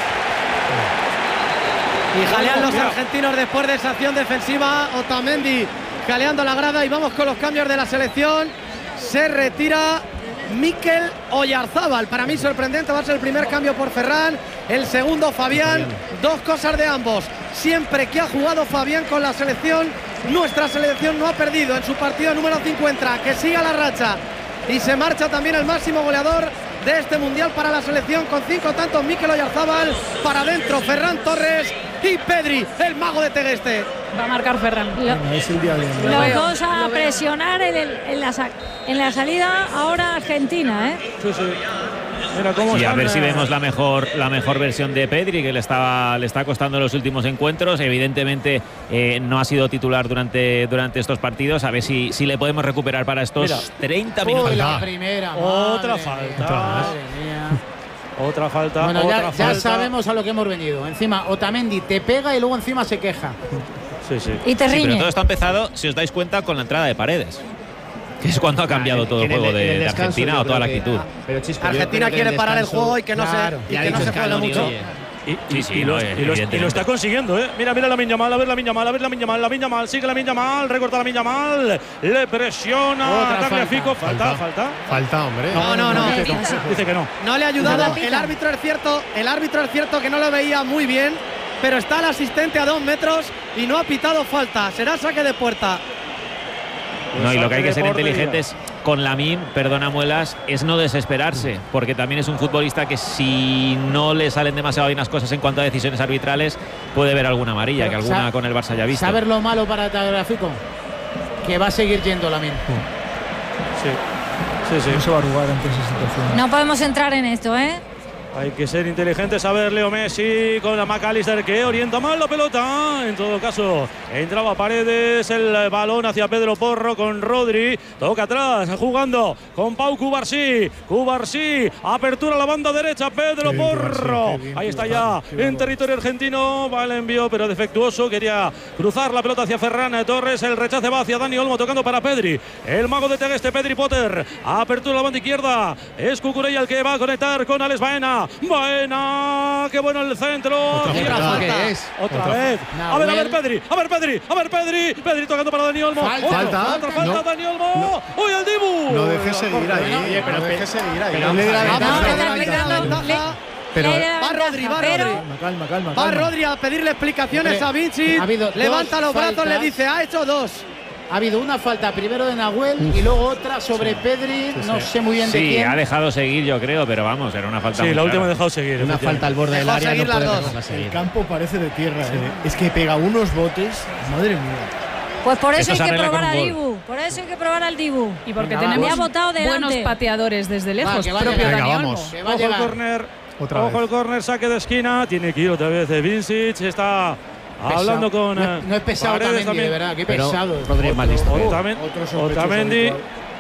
Y jalean los Mira. argentinos después de esa acción defensiva. Otamendi jaleando la grada y vamos con los cambios de la selección. Se retira Mikel Oyarzábal. Para mí sorprendente, va a ser el primer cambio por Ferran, el segundo Fabián. Dos cosas de ambos. Siempre que ha jugado Fabián con la selección, nuestra selección no ha perdido. En su partido número cincuenta, que siga la racha. Y se marcha también el máximo goleador de este mundial para la selección con cinco tantos. Mikel Oyarzábal, para adentro Ferran Torres y Pedri, el mago de Tegueste. Va a marcar Ferran. Es el día de Lo Los veo, dos a lo veo. presionar en, el- en la, sa- en la salida ahora Argentina, ¿eh? Sí, sí. Mira cómo Y a están, ver si eh, vemos la mejor, la mejor versión de Pedri, que le, estaba, le está costando en los últimos encuentros. Evidentemente eh, no ha sido titular durante, durante estos partidos. A ver si, si le podemos recuperar para estos Mira. treinta Uy, minutos. la primera. Otra madre falta. mía, madre mía. Otra falta, Bueno, otra ya, ya falta. sabemos a lo que hemos venido. Encima, Otamendi te pega y luego encima se queja. Sí, sí. Y te Sí, pero riñe. todo está empezado, si os dais cuenta, con la entrada de Paredes. Que es cuando ha cambiado todo el En juego en de, de descanso Argentina yo o toda creo la que- actitud. Pero, Chisco, yo Argentina creo que en quiere parar el descanso- juego y que no Claro, se, y ya que ha no dicho se juegue Scaloni, mucho. oye. Y, Sí, y- sí, y no, lo, y lo- y lo evidentemente. está consiguiendo, ¿eh? Mira, mira la Yamal, a ver la Yamal, a ver la Yamal, la Yamal, sigue la Yamal, recorta la Yamal, le presiona, Otra Tagliafico, falta, Falta. falta. Falta, hombre. No, no, no. Dice que no, dice que no. No le ha No ayudado. la pita. El árbitro es cierto, el árbitro es cierto que no lo veía muy bien, pero está el asistente a dos metros y no ha pitado falta. Será saque de puerta. No, y lo que hay que ser Portería. inteligentes con Lamine, perdona Muelas, es no desesperarse, porque también es un futbolista que si no le salen demasiado bien las cosas en cuanto a decisiones arbitrales, puede ver alguna amarilla, Pero que alguna sa- con el Barça ya ha visto. ¿Sabes lo malo para Tagliafico? Que va a seguir yendo Lamine. Sí, sí, sí. No se va a arrugar ante esa situación. No podemos entrar en esto, ¿eh? Hay que ser inteligentes. A ver, Leo Messi con la McAllister que orienta mal la pelota. En todo caso, entraba Paredes, el balón hacia Pedro Porro con Rodri. Toca atrás, jugando con Pau Cubarsí. Cubarsí, apertura a la banda derecha, Pedro Qué bien, Porro. Cubarsí, qué bien, Ahí está qué ya bárbaro, qué en bárbaro. territorio argentino. Va el envío, pero defectuoso. Quería cruzar la pelota hacia Ferran Torres. El rechace va hacia Dani Olmo, tocando para Pedri. El mago de Tegueste, Pedri Potter. Apertura a la banda izquierda. Es Cucurella el que va a conectar con Alex Baena. Baena, qué bueno el centro. Otra Otra falta. falta. ¿Qué es? Otra Otra- vez. Nah, A ver, a ver, Well. Pedri. A ver, Pedri. A ver, Pedri. Pedri tocando para Dani Olmo. Falta. Otro, Falta. Otra falta, No. Dani Olmo. ¡Uy, el Dibu! No dejes seguir ahí. Oye, no dejes seguir ahí. pero- No le dé la Vamos, ventaja. Vamos, le da le da ventaja. ventaja. Pero- Le da Va ventaja, Rodri, va pero- Rodri. Calma, calma, calma. Va calma. Rodri a pedirle explicaciones Hombre, a Vinci. ha habido Levanta dos los brazos, faltas. le dice, ha hecho dos. Ha habido una falta primero de Nahuel y luego otra sobre Pedri. No sé muy bien de Sí, quién. ha dejado seguir, yo creo, pero vamos, era una falta Sí, muy la última clara. ha dejado seguir. Una efectivamente. falta al borde del Dejó área, no seguir las puede dos. dejarla seguir. El campo parece de tierra. ¿eh? Es que pega unos botes. Madre mía. Pues por eso Esto hay se que arregla probar con al un Dibu. Por eso hay que probar al Dibu. Y porque Venga, va. tenemos Me ha botado delante. buenos pateadores desde lejos. que va a propio llegar. Dani Venga, Olmo. vamos. Que va a Ojo el llegar. córner. Otra Ojo vez. el córner, saque de esquina. Tiene que ir otra vez de Vincic. Está Pesado. hablando con. No, no es pesado Paredes Otamendi, de verdad, qué pesado. Rodri es más listo. Otamendi.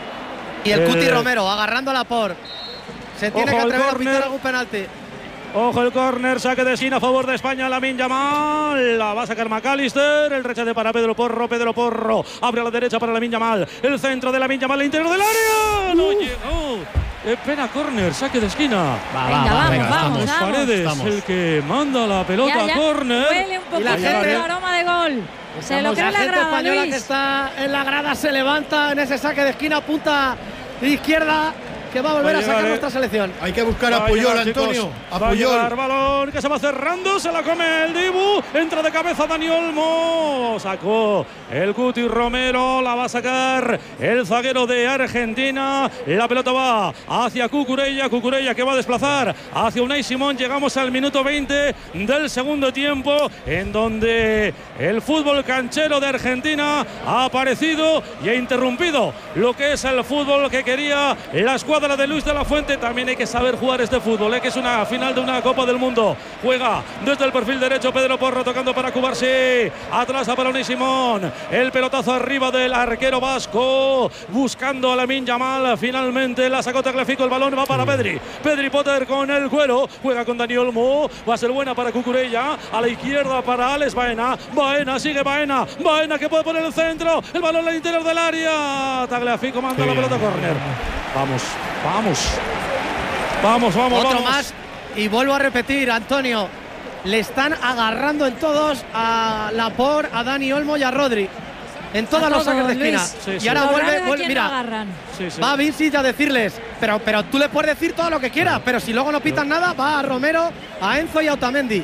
Y el Eh, Cuti Romero agarrando la por. Se tiene ojo que al atrever a córner. pitar algún penalti. Ojo el córner, saque de esquina a favor de España, Lamine Yamal, la va a sacar McAllister, el rechace para Pedro Porro, Pedro Porro, abre a la derecha para Lamine Yamal, el centro de Lamine Yamal, el interior del área, no llegó, es pena córner, saque de esquina. Va, Venga, va, vamos, venga, vamos, Es vamos. Paredes, Estamos. el que manda la pelota Ya, a ya córner. huele un poquito la gente- de aroma de gol. Se lo cree la la gente grada, española Luis. que está en la grada se levanta en ese saque de esquina, punta de izquierda, que va a volver Va a a sacar llegar, eh. nuestra selección. Hay que buscar Va a a Puyol, llegar, Antonio. chicos. A Va a Puyol. llegar, balón que se va cerrando, se la come el Dibu, entra de cabeza Dani Olmo, sacó el Cuti Romero, la va a sacar el zaguero de Argentina, la pelota va hacia Cucurella, Cucurella que va a desplazar hacia Unai Simón, llegamos al minuto veinte del segundo tiempo, en donde el fútbol canchero de Argentina ha aparecido y ha interrumpido lo que es el fútbol que quería la escuadra de Luis de la Fuente. También hay que saber jugar este fútbol, ¿eh? Que es una final de una Copa del Mundo. Juega desde el perfil derecho Pedro Porro, tocando para Cubarsí, atrás a para Unai Simón, el pelotazo arriba del arquero vasco, buscando a Lamine Yamal, finalmente la sacó Tagliafico, el balón va para Pedri, Pedri Potter con el cuero, juega con Dani Olmo, va a ser buena para Cucurella, a la izquierda para Alex Baena, Baena sigue Baena, Baena que puede poner el centro, el balón al interior del área, Tagliafico manda la pelota a córner. Vamos, vamos, vamos, vamos, Otro vamos. más. Y vuelvo a repetir, Antonio, le están agarrando en todos a Laporte, a Dani Olmo y a Rodri. En todos A los todos, saques de Luis. esquina. Sí, sí. Y ahora Lo vuelve, raro es a vuelve- quién no mira, agarran. Sí, sí. va Vincic a decirles, pero, pero tú le puedes decir todo lo que quieras, pero si luego no pitan nada, va a Romero, a Enzo y a Otamendi.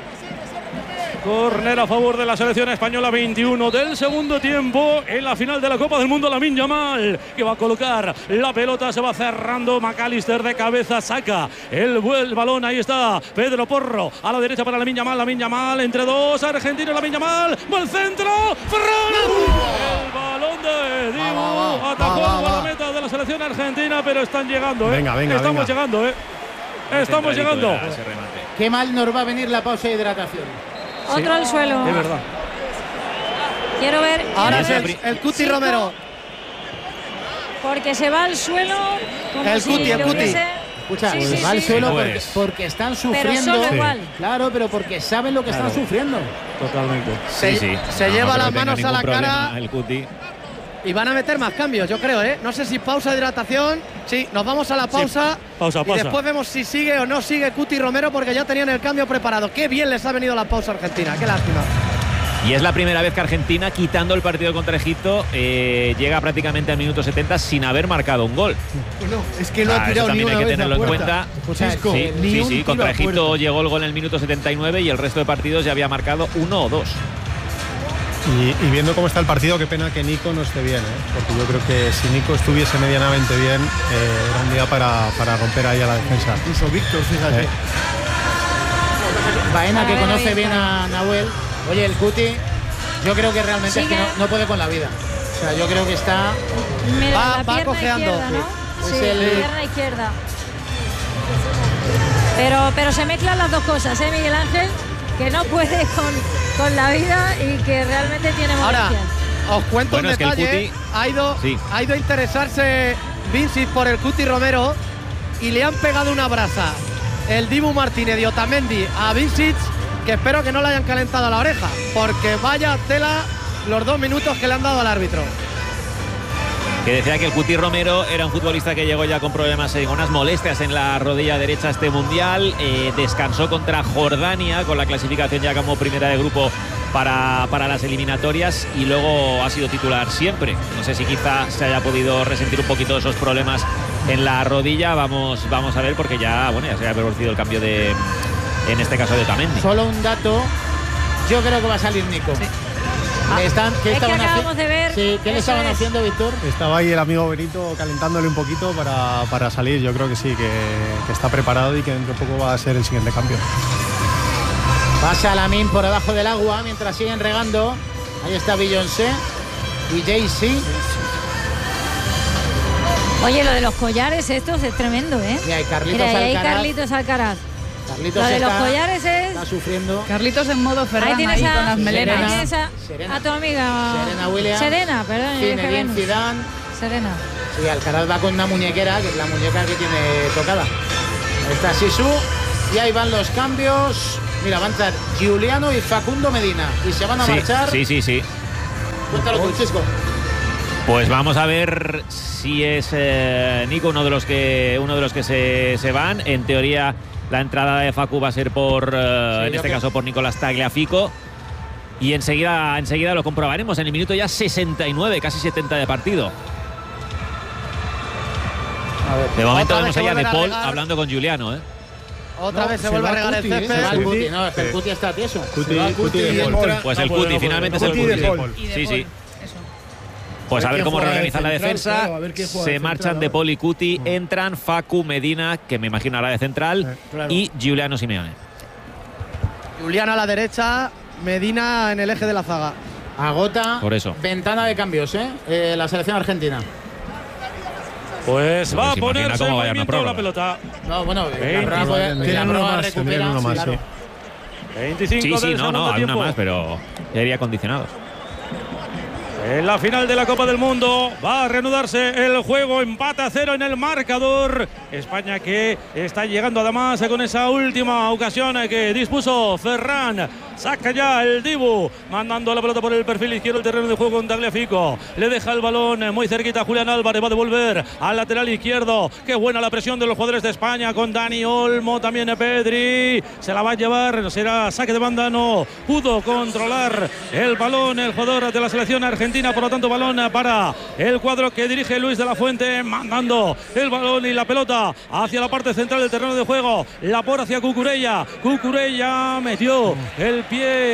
Córner a favor de la selección española, veintiuno del segundo tiempo en la final de la Copa del Mundo. Lamine Yamal que va a colocar la pelota, se va cerrando McAllister de cabeza, saca el, el balón, ahí está Pedro Porro a la derecha para Lamine Yamal, Lamine Yamal entre dos argentinos, Lamine Yamal va al centro, Ferran, el balón de Dibu, Va, va, va, atajó va, va, a la va. meta de la selección argentina, pero están llegando, ¿eh? Venga, venga, estamos venga. llegando, ¿eh? Estamos llegando. Era ese remate. Qué mal nos va a venir la pausa de hidratación. Otro al suelo. Es verdad. Quiero ver. Ahora quiero es ver el, el Cuti Chico, Romero. Porque se va al suelo. Como El si Cuti, el le Cuti. hubiese- Escucha, Sí, se sí, va al sí. suelo Sí, porque, pues. porque están Pero sufriendo. solo igual. Claro, pero porque saben lo que Claro. están sufriendo. Totalmente. Se, Sí, sí. se No, lleva no creo las que tenga manos a ningún la problema cara el Cuti. y van a meter más cambios, yo creo, ¿eh? No sé si pausa de hidratación. Sí, nos vamos a la pausa. pausa, Y pausa. después vemos si sigue o no sigue Cuti Romero porque ya tenían el cambio preparado. Qué bien les ha venido la pausa a Argentina, qué lástima. Y es la primera vez que Argentina, quitando el partido contra Egipto, eh, llega prácticamente al minuto setenta sin haber marcado un gol. Bueno, es que no Ah, ha eso tirado ni también una hay que vez a tenerlo en puerta. cuenta. Cisco, Sí, ni sí, un sí, tiro contra a puerta. Egipto llegó el gol en el minuto setenta y nueve y el resto de partidos ya había marcado uno o dos. Y, y viendo cómo está el partido, qué pena que Nico no esté bien, ¿eh? Porque yo creo que si Nico estuviese medianamente bien, eh, era un día para, para romper ahí a la defensa. Incluso Víctor, fíjate. Eh. Baena, que A ver, conoce ahí bien está. a Nahuel. Oye, el Cuti, yo creo que realmente es que Sigue. no, no puede con la vida. O sea, yo creo que está. Mira, Va- la va pierna cojeando. izquierda, ¿no? Es Sí, el- la pierna izquierda. Pero, pero se mezclan las dos cosas, ¿eh, Miguel Ángel? Que no puede con, con la vida y que realmente tiene Ahora, potencial. os cuento Bueno, un es que el detalle. Cuti- Ha ido, Sí. ha ido a interesarse Vincic por el Cuti Romero y le han pegado una brasa el Dibu Martínez y Otamendi a Vincic, que espero que no le hayan calentado la oreja, porque vaya tela los dos minutos que le han dado al árbitro. Que decía que el Cuti Romero era un futbolista que llegó ya con problemas, eh, con unas molestias en la rodilla derecha a este mundial. Eh, descansó contra Jordania con la clasificación ya como primera de grupo para, para las eliminatorias y luego ha sido titular siempre. No sé si quizá se haya podido resentir un poquito esos problemas en la rodilla. Vamos, vamos a ver porque ya, bueno, ya se ha producido el cambio de, en este caso, de Otamendi. Solo un dato. Yo creo que va a salir Nico. Le están, ¿qué Es que estaban haci- acabamos de ver. Sí, ¿qué le eso estaban es. haciendo, Víctor? Estaba ahí el amigo Benito calentándole un poquito para, para salir. Yo creo que sí, que, que está preparado y que dentro de poco va a ser el siguiente cambio. Pasa Lamine por debajo del agua mientras siguen regando. Ahí está Beyoncé y Jay-Z. Oye, lo de los collares estos es tremendo, ¿eh? Y hay Carlitos Mira, y ahí Alcaraz. Carlitos Alcaraz. Carlitos Lo de los está, collares es. está sufriendo. Carlitos en modo Ferran Ahí tienes, ahí a, con las melenas. ahí tienes a, Serena. a tu amiga. Serena Williams. Serena, perdón. yo dije Zinedine Venus. Zidane. Serena. Sí, Alcaraz va con una muñequera, que es la muñeca que tiene tocada. Ahí está Sisu. Y ahí van los cambios. Mira, van a entrar Giuliano y Facundo Medina. Y se van a sí, marchar. Sí, sí, sí. Cuéntalo tú, Chisco. Pues vamos a ver si es eh, Nico uno de los que uno de los que se, se van. En teoría la entrada de Facu va a ser por eh, Sí, en este que... caso por Nicolás Tagliafico. Y enseguida, enseguida lo comprobaremos en el minuto ya sesenta y nueve, casi setenta de partido. A ver. De momento Otra vemos vez allá se de vuelven a Paul regar. hablando con Giuliano, ¿eh? Otra No, vez se, se vuelve va a regar el Cuti, ¿eh? césped. Se va el Cuti. Cuti, no, es que el Cuti está tieso. Cuti, Se va el Cuti Cuti de y Paul. entra- Pues No el puede, Cuti, no puede, finalmente no es el puede. Cuti. De Paul. Y de Sí, Paul. sí. Eso. Pues A a ver ver quién cómo juega de reorganizan la central, defensa. claro, a ver quién juega de Se marchan central De ahora. Paul y Cuti, entran Facu, Medina, que me imagino hará de central, Eh, claro. y Giuliano Simeone. Juliano a la derecha, Medina en el eje de la zaga. Agota. Por eso. Ventana de cambios, ¿eh? Eh, la selección argentina. Pues va a se imagina ponerse en cómo vaya una movimiento la prórroga. pelota. No, bueno, la Veinte. prórroga puede- Tienen la uno prórroga más, recupera, tendrían uno sí, más, claro. sí. veinticinco Sí, del sí, no, segundo no, hay una tiempo. más, pero ya iría condicionados. En la final de la Copa del Mundo va a reanudarse el juego, empate a cero en el marcador. España que está llegando además con esa última ocasión que dispuso Ferran. Saca ya el Dibu, mandando la pelota por el perfil izquierdo del terreno de juego con Tagliafico. Le deja el balón muy cerquita a Julián Álvarez, va a devolver al lateral izquierdo. Qué buena la presión de los jugadores de España con Dani Olmo, también Pedri. Se la va a llevar, será saque de banda, no pudo controlar el balón el jugador de la selección argentina, por lo tanto balón para el cuadro que dirige Luis de la Fuente, mandando el balón y la pelota hacia la parte central del terreno de juego. La por hacia Cucurella, Cucurella metió el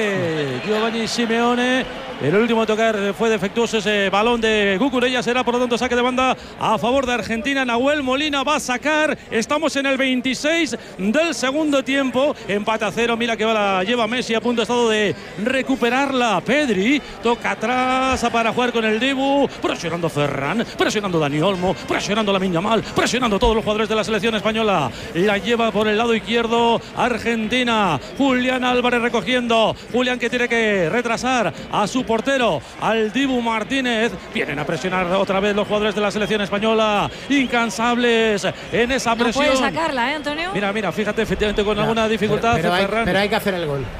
pie Giovanni Simeone. El último tocar fue defectuoso ese balón de Cucurella. Será por lo tanto saque de banda a favor de Argentina. Nahuel Molina va a sacar. Estamos en el veintiséis del segundo tiempo. Empate a cero. Mira que va la lleva Messi a punto estado de recuperarla. Pedri toca atrás para jugar con el Dibu. Presionando Ferran, presionando Dani Olmo, presionando Lamine Yamal, presionando a todos los jugadores de la selección española. La lleva por el lado izquierdo Argentina. Julián Álvarez recogiendo. Julián que tiene que retrasar a su portero, al Dibu Martínez. Vienen a presionar otra vez los jugadores de la selección española, incansables en esa No presión. puede sacarla, ¿eh, Antonio? Mira, mira, fíjate, efectivamente con Ya, alguna dificultad. Pero, pero, hay, Ferran. pero hay que hacer el gol.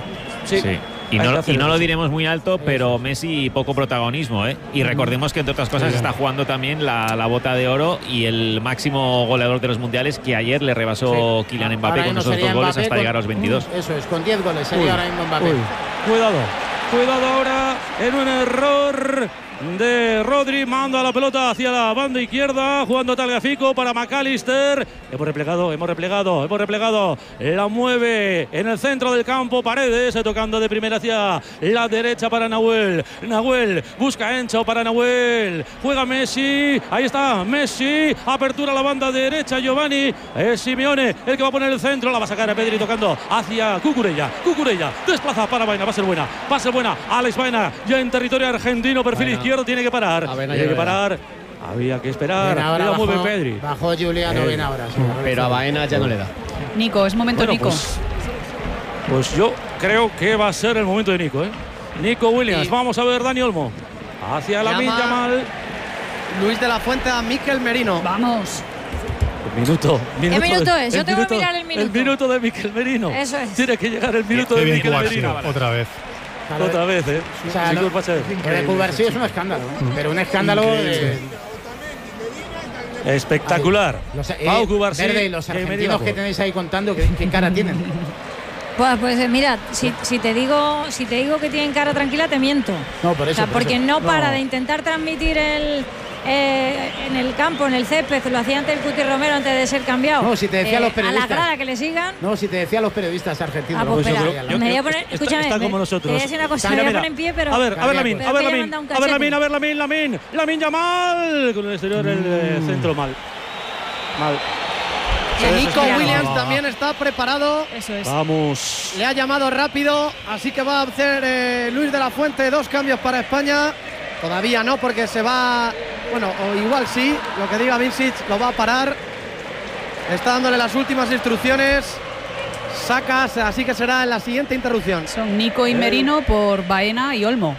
Sí. Sí. Y Hay que no, hacer y no eso. lo diremos muy alto, pero Messi poco protagonismo, ¿eh? Y recordemos que entre otras cosas está jugando también la, la bota de oro y el máximo goleador de los mundiales, que ayer le rebasó Sí. Kylian Ahora Mbappé con mismo esos sería dos goles Mbappé hasta con- llegar a los veintidós. Eso es, con diez goles sería Uy, ahora mismo Mbappé. uy. Cuidado, cuidado ahora en un error de Rodri, manda la pelota hacia la banda izquierda, jugando Tagliafico para McAllister. Hemos replegado, hemos replegado, hemos replegado. La mueve en el centro del campo Paredes, tocando de primera hacia la derecha para Nahuel. Nahuel busca Encho para Nahuel. Juega Messi, ahí está Messi. Apertura a la banda derecha, Giovanni. Es Simeone el que va a poner el centro, la va a sacar a Pedri tocando hacia Cucurella. Cucurella desplaza para Baena, va a ser buena, va a ser buena. Alex Baena ya en territorio argentino, perfil Baena. izquierdo, tiene que parar. Baena Tiene ya que verá. parar. Había que esperar. Bien, ahora Y la bajó, mueve Pedri. bajó Giuliano, Eh. bien ahora. Sí, Pero a Baena ya no le da. Nico, es momento Bueno, Nico. pues, pues yo creo que va a ser el momento de Nico, ¿eh? Nico Williams. Sí. Vamos a ver Dani Olmo. Hacia la Llama Yamal. Luis de la Fuente a Mikel Merino. Vamos. Minuto. minuto minuto de- es? Yo tengo que mirar el minuto. El minuto de Mikel Merino. Eso es. Tiene que llegar el minuto Qué de bien Mikel Cubarsí, Merino. otra vez. Claro, Otra vez, ¿eh? O sea, Sí, no- culpa ser. Lo de Cubarsí es un escándalo, ¿eh? Pero un escándalo. Increíble. eh, Espectacular. los, eh, Pau Cubarsí, Verde, y los que argentinos Merino. que tenéis ahí contando, ¿qué, qué cara tienen? Pues, pues eh, mira, si, si te digo si te digo que tienen cara tranquila, te miento. No, por eso. O sea, por porque eso. no para de intentar transmitir el eh, en el campo, en el césped, lo hacía antes el Cuti Romero antes de ser cambiado. No, si te decía los A periodistas. la grada que le sigan. No, si te decía los periodistas argentinos. Ah, pues lo que espera, yo creo- yo me voy a creo poner, que está- escúchame, está como me- nosotros. te voy a decir una cosa, me Mira, voy a mira. poner en pie, pero A ver, a ver, Lamin, pero a ver, que le Lamin, manda un a ver, cachete. Lamin, a ver, Lamin, Lamin, Lamin Yamal. Con el exterior, el eh, centro mal. Mal. Que Nico desespera. Williams también está preparado. Eso es. Vamos. Le ha llamado rápido, así que va a hacer eh, Luis de la Fuente dos cambios para España. Todavía no, porque se va. Bueno, o igual sí, lo que diga Vincic lo va a parar. Está dándole las últimas instrucciones sacas, así que será en la siguiente interrupción. Son Nico y Merino por Baena y Olmo.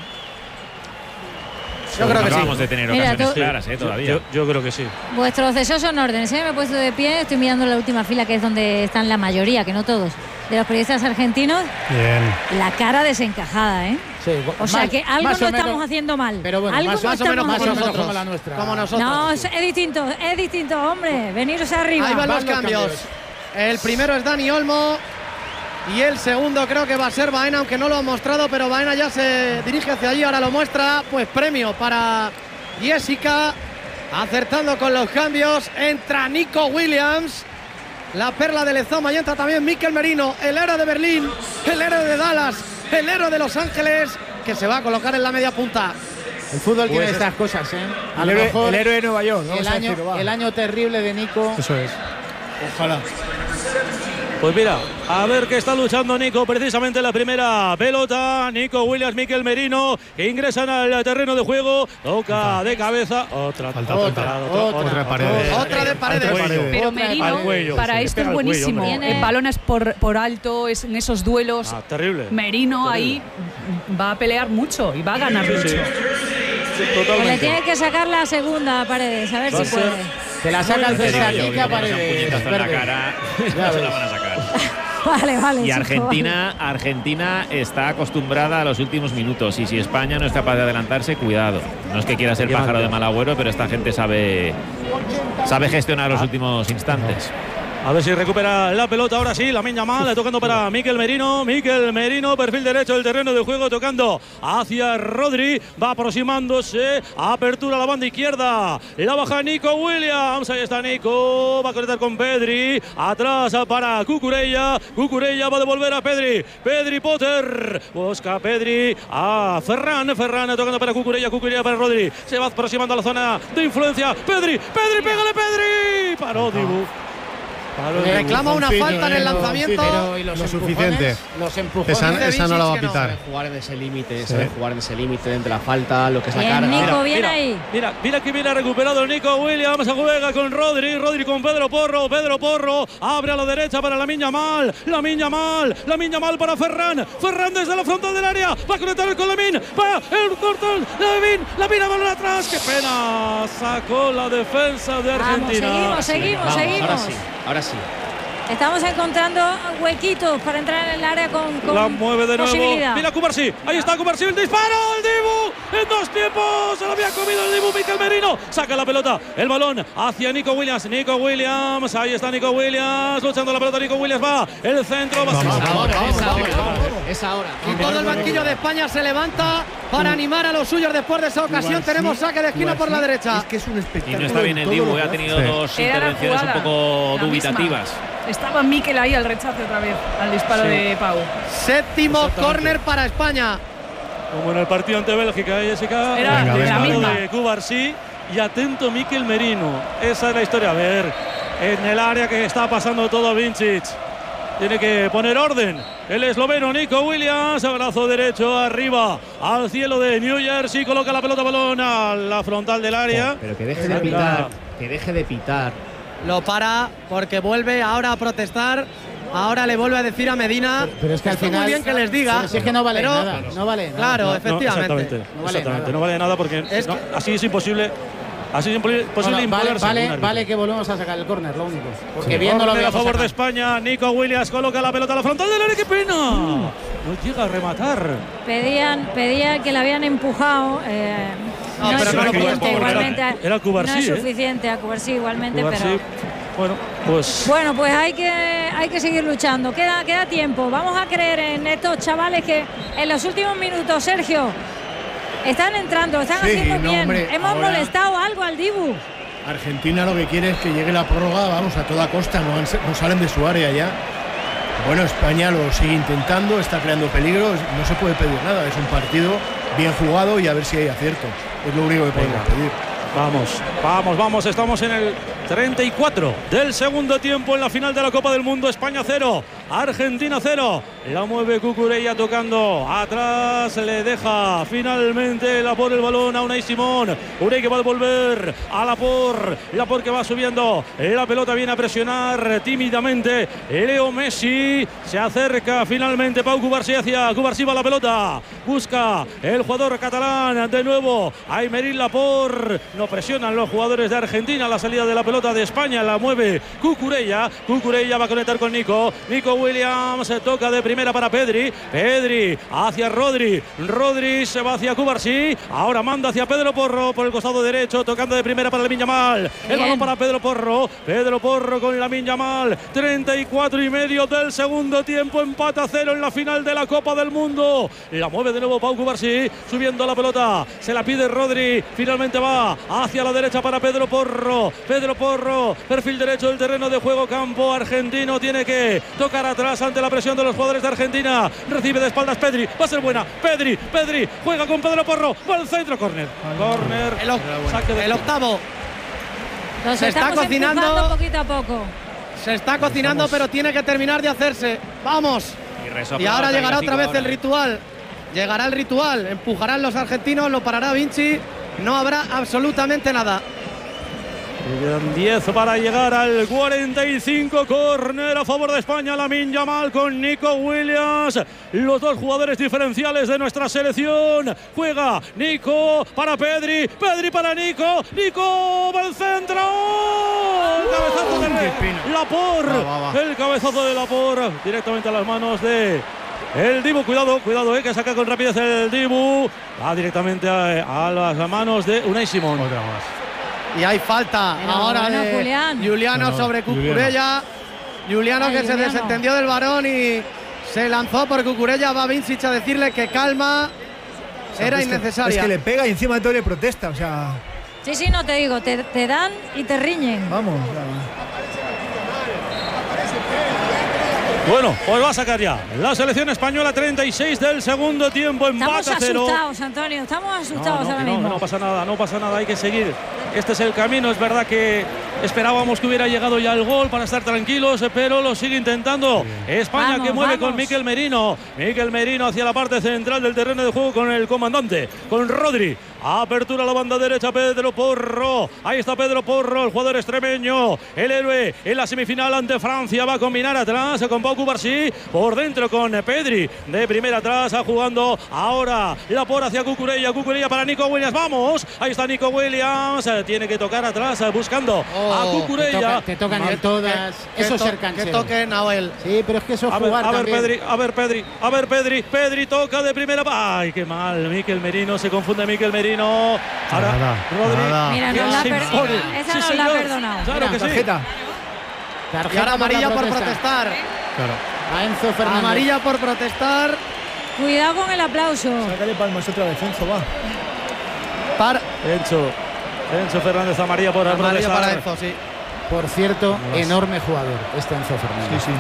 Yo creo que sí. Acabamos de tener Mira, ocasiones tú- claras, ¿eh? Todavía. Yo, yo creo que sí. Vuestros deseos son órdenes, ¿eh? Me he puesto de pie, estoy mirando la última fila, que es donde están la mayoría, que no todos, de los periodistas argentinos. Bien. La cara desencajada, ¿eh? Sí, O sea más- que algo más no o menos- estamos haciendo mal. Pero bueno, algo más, no más o menos, estamos más o haciendo menos mal. como la nuestra. Como nosotros. No, es, es distinto, es distinto, hombre. Veniros arriba. Ahí van los Van los cambios. cambios. El primero es Dani Olmo. Y el segundo creo que va a ser Baena, aunque no lo ha mostrado, pero Baena ya se dirige hacia allí, ahora lo muestra. Pues premio para Jessica, acertando con los cambios. Entra Nico Williams, la perla de Lezama, y entra también Mikel Merino, el héroe de Berlín, el héroe de Dallas, el héroe de Los Ángeles, que se va a colocar en la media punta. El fútbol tiene Pues es- estas cosas, ¿eh? A El lo héroe, mejor el héroe de Nueva York, vamos el a año, decirlo, va. el año terrible de Nico. Eso es. Ojalá. Pues mira, a ver que está luchando Nico precisamente en la primera pelota. Nico Williams, Mikel Merino, que ingresan al terreno de juego. Toca de cabeza. Otra, Falta, otra, falta. otra, Otra otra, de Paredes. Otra de Paredes. Al cuello. Pero Otra Merino, al cuello. para Se esto pega es al cuello, buenísimo. hombre. Tiene- En balones por, por alto, es, en esos duelos. Ah, terrible. Merino ahí va a pelear mucho y va a ganar Sí, mucho. sí. Sí, Pues le totalmente. tiene que sacar la segunda a Paredes, a ver Va si a ser- puede. Se la saca el Te digo César yo que Quique a como nos dan Paredes. puñetazo en la Verde. cara, Ya no se la ves. van a sacar. Vale, vale. Y chico, Argentina, Argentina está acostumbrada a los últimos minutos, y si España no es capaz de adelantarse, cuidado. No es que quiera ser pájaro de mal agüero, pero esta gente sabe sabe gestionar los últimos instantes. A ver si recupera la pelota ahora sí, Lamine Yamal, tocando para Mikel Merino, Mikel Merino, perfil derecho del terreno de juego, tocando hacia Rodri, va aproximándose, apertura a la banda izquierda, la baja Nico Williams, ahí está Nico, va a conectar con Pedri, atrás para Cucurella, Cucurella va a devolver a Pedri, Pedri Potter, busca Pedri a Ferran, Ferran tocando para Cucurella, Cucurella para Rodri, se va aproximando a la zona de influencia, Pedri, Pedri, pégale Pedri, paró Dibu. Le reclama una falta en el lanzamiento. Pero, ¿y los Lo empujones? suficiente. Los empujones. Esa, esa no la va a que no. pitar. Saben jugar en ese límite, Sí. saben jugar en ese límite entre la falta, lo que es la Bien, carga. Nico, bien mira, ahí. Mira, mira que viene recuperado Nico Williams, juega con Rodri, Rodri con Pedro Porro, Pedro Porro, abre a la derecha para Lamine Yamal, Lamine Yamal, Lamine Yamal para Ferran, Ferran desde la frontal del área, va a conectar con Lamine, va el cortón, Lamine, Lamine balón atrás, qué pena, sacó la defensa de Vamos, Argentina. seguimos, seguimos, Vamos, seguimos. ahora sí, ahora sí. Estamos encontrando huequitos para entrar en el área con, con La mueve de nuevo. posibilidad. Mira Cubarsí. Ahí está Cubarsí. El disparo. El Dibu. En dos tiempos. Se lo había comido el Dibu. Mikel Merino. Saca la pelota. El balón hacia Nico Williams. Nico Williams. Ahí está Nico Williams. Luchando la pelota. Nico Williams va. El centro. Va a ser- Es ahora, es ahora, es ahora. Y todo el banquillo de España se levanta para animar a los suyos después de esa ocasión. Igual sí, Tenemos saque de esquina igual por la sí. derecha. Es que es un Y espectáculo. no está bien en el todo Dibu, lo que ha hace. tenido Sí. dos Era la intervenciones un jugada, poco la dubitativas. misma. Estaba Mikel ahí al rechace otra vez, al disparo Sí. de Pau. Séptimo Exactamente. córner para España. Como en el partido ante Bélgica, ¿eh, Jessica? Era Venga, el venga, disparo venga. de Cubarsí. Y atento Mikel Merino. Esa es la historia. A ver, en el área que está pasando todo Vincic. Tiene que poner orden. El esloveno Nico Williams, brazo derecho arriba al cielo de New Jersey, coloca la pelota balón a la frontal del área. Pero que deje de pitar, que deje de pitar. Lo para porque vuelve ahora a protestar. Ahora le vuelve a decir a Medina. Pero es que al está final. muy bien que les diga. Pero si es que no vale pero- nada. No vale nada. Claro, No, no, efectivamente. exactamente, No vale exactamente, nada. no vale nada porque Es no, que- así es imposible. Así es imposible No, no, vale, imponerse vale, un árbitro. vale que volvemos a sacar el córner, lo único. Porque Sí. viéndolo Córner a vemos favor acá. de España. Nico Williams coloca la pelota a la frontal del área. ¡Qué pena! No llega a rematar. Pedían, pedían que la habían empujado. eh, No, no, pero es no lo suficiente, podía empujar. igualmente. Era Cubarsí, no es ¿eh? suficiente, a Cubarsí igualmente, Cubarsí, pero. bueno, pues. Bueno, pues hay que, hay que seguir luchando. Queda, queda tiempo. Vamos a creer en estos chavales que en los últimos minutos, Sergio, están entrando, están Sí, haciendo no, bien. hombre, Hemos ahora- molestado algo al Dibu. Argentina lo que quiere es que llegue la prórroga, vamos, a toda costa, no, han- no salen de su área ya. Bueno, España lo sigue intentando, está creando peligro, no se puede pedir nada, es un partido bien jugado y a ver si hay acierto. Es lo único que podemos Venga. pedir. Vamos, vamos, vamos. Estamos en el treinta y cuatro del segundo tiempo en la final de la Copa del Mundo. España cero, Argentina cero. La mueve Cucurella tocando atrás, le deja finalmente Laporte el balón a Unai Simón. Unai que va a devolver a Laporte, Laporte que va subiendo, la pelota viene a presionar tímidamente Leo Messi, se acerca finalmente Pau Cubarsí hacia Cubarsí, va la pelota, busca el jugador catalán de nuevo Aymeric Laporte, no presionan los jugadores de Argentina, la salida de la pelota de España la mueve Cucurella, Cucurella va a conectar con Nico, Nico Williams toca de primera para Pedri, Pedri hacia Rodri, Rodri se va hacia Cubarsí, ahora manda hacia Pedro Porro por el costado derecho, tocando de primera para Lamine Yamal, el balón para Pedro Porro, Pedro Porro con Lamine Yamal, treinta y cuatro y medio del segundo tiempo, empate a cero en la final de la Copa del Mundo, la mueve de nuevo Pau Cubarsí, subiendo la pelota, se la pide Rodri, finalmente va hacia la derecha para Pedro Porro, Pedro Porro, perfil derecho del terreno de juego, campo argentino, tiene que tocar atrás ante la presión de los jugadores de Argentina, recibe de espaldas Pedri, va a ser buena, Pedri, Pedri, juega con Pedro Porro, va al centro, córner, córner, el, el octavo. Nos se está cocinando poquito a poco. Se está cocinando, pero tiene que terminar de hacerse. Vamos. Y, y ahora llegará otra vez el ritual. Llegará el ritual. Empujarán los argentinos, lo parará Vinci. No habrá absolutamente nada. Quedan diez para llegar al cuarenta y cinco, córner a favor de España, Lamine Yamal con Nico Williams, los dos jugadores diferenciales de nuestra selección, juega Nico para Pedri, Pedri para Nico, Nico va al centro, el cabezazo de Laporte, el cabezazo de Laporte directamente a las manos de el Dibu, cuidado, cuidado, eh, que saca con rapidez el Dibu, va directamente a, a las manos de Unai Simón. Otra más. Y hay falta Pero ahora bueno, de Julián. Juliano No, sobre Cucurella. Juliano Ay, que Juliano. se desentendió del varón y se lanzó por Cucurella. Va Vincic a decirle que calma. O sea, Era es que- innecesaria. es que le pega y encima de todo le protesta. O sea, Sí, sí, no te digo, te, te dan y te riñen. vamos. Bueno, pues va a sacar ya la selección española, treinta y seis del segundo tiempo, Estamos empate a cero. asustados, Antonio, estamos asustados No, no, ahora que no, mismo. no pasa nada, no pasa nada, hay que seguir. Este es el camino, es verdad que esperábamos que hubiera llegado ya el gol para estar tranquilos, pero lo sigue intentando. España Vamos, que mueve vamos. con Mikel Merino. Mikel Merino hacia la parte central del terreno de juego con el comandante, con Rodri. Apertura a la banda derecha, Pedro Porro. Ahí está Pedro Porro, el jugador extremeño, el héroe en la semifinal ante Francia. Va a combinar atrás con Pau Cubarsí, por dentro con Pedri. De primera atrás, jugando ahora Laporte hacia Cucurella. Cucurella para Nico Williams. Vamos, ahí está Nico Williams. Tiene que tocar atrás, buscando a Cucurella. Te, toca, te tocan todas. Eso es ser canchero. Que toque Nahuel. Sí, pero es que eso es A ver, jugar a ver también. Pedri, a ver Pedri, a ver Pedri, Pedri toca de primera. Ay, qué mal, Mikel Merino, se confunde Mikel Merino. Ahora Nada, Rodri. nada. Mira, ¿Quién nos la se per- impone? esa Sí, nos la ha señor. perdonado. Claro Mira, que sí. tarjeta. Y Tarjeta ahora amarilla la por protesta. protestar. Claro. A Enzo Fernández. Amarilla por protestar. Cuidado con el aplauso. Sácale palmas otra vez, Enzo, va. Para Enzo, Enzo Fernández, amarilla por amarilla protestar. para Enzo, sí. Por cierto, enorme jugador este Enzo Fernández. Sí, sí.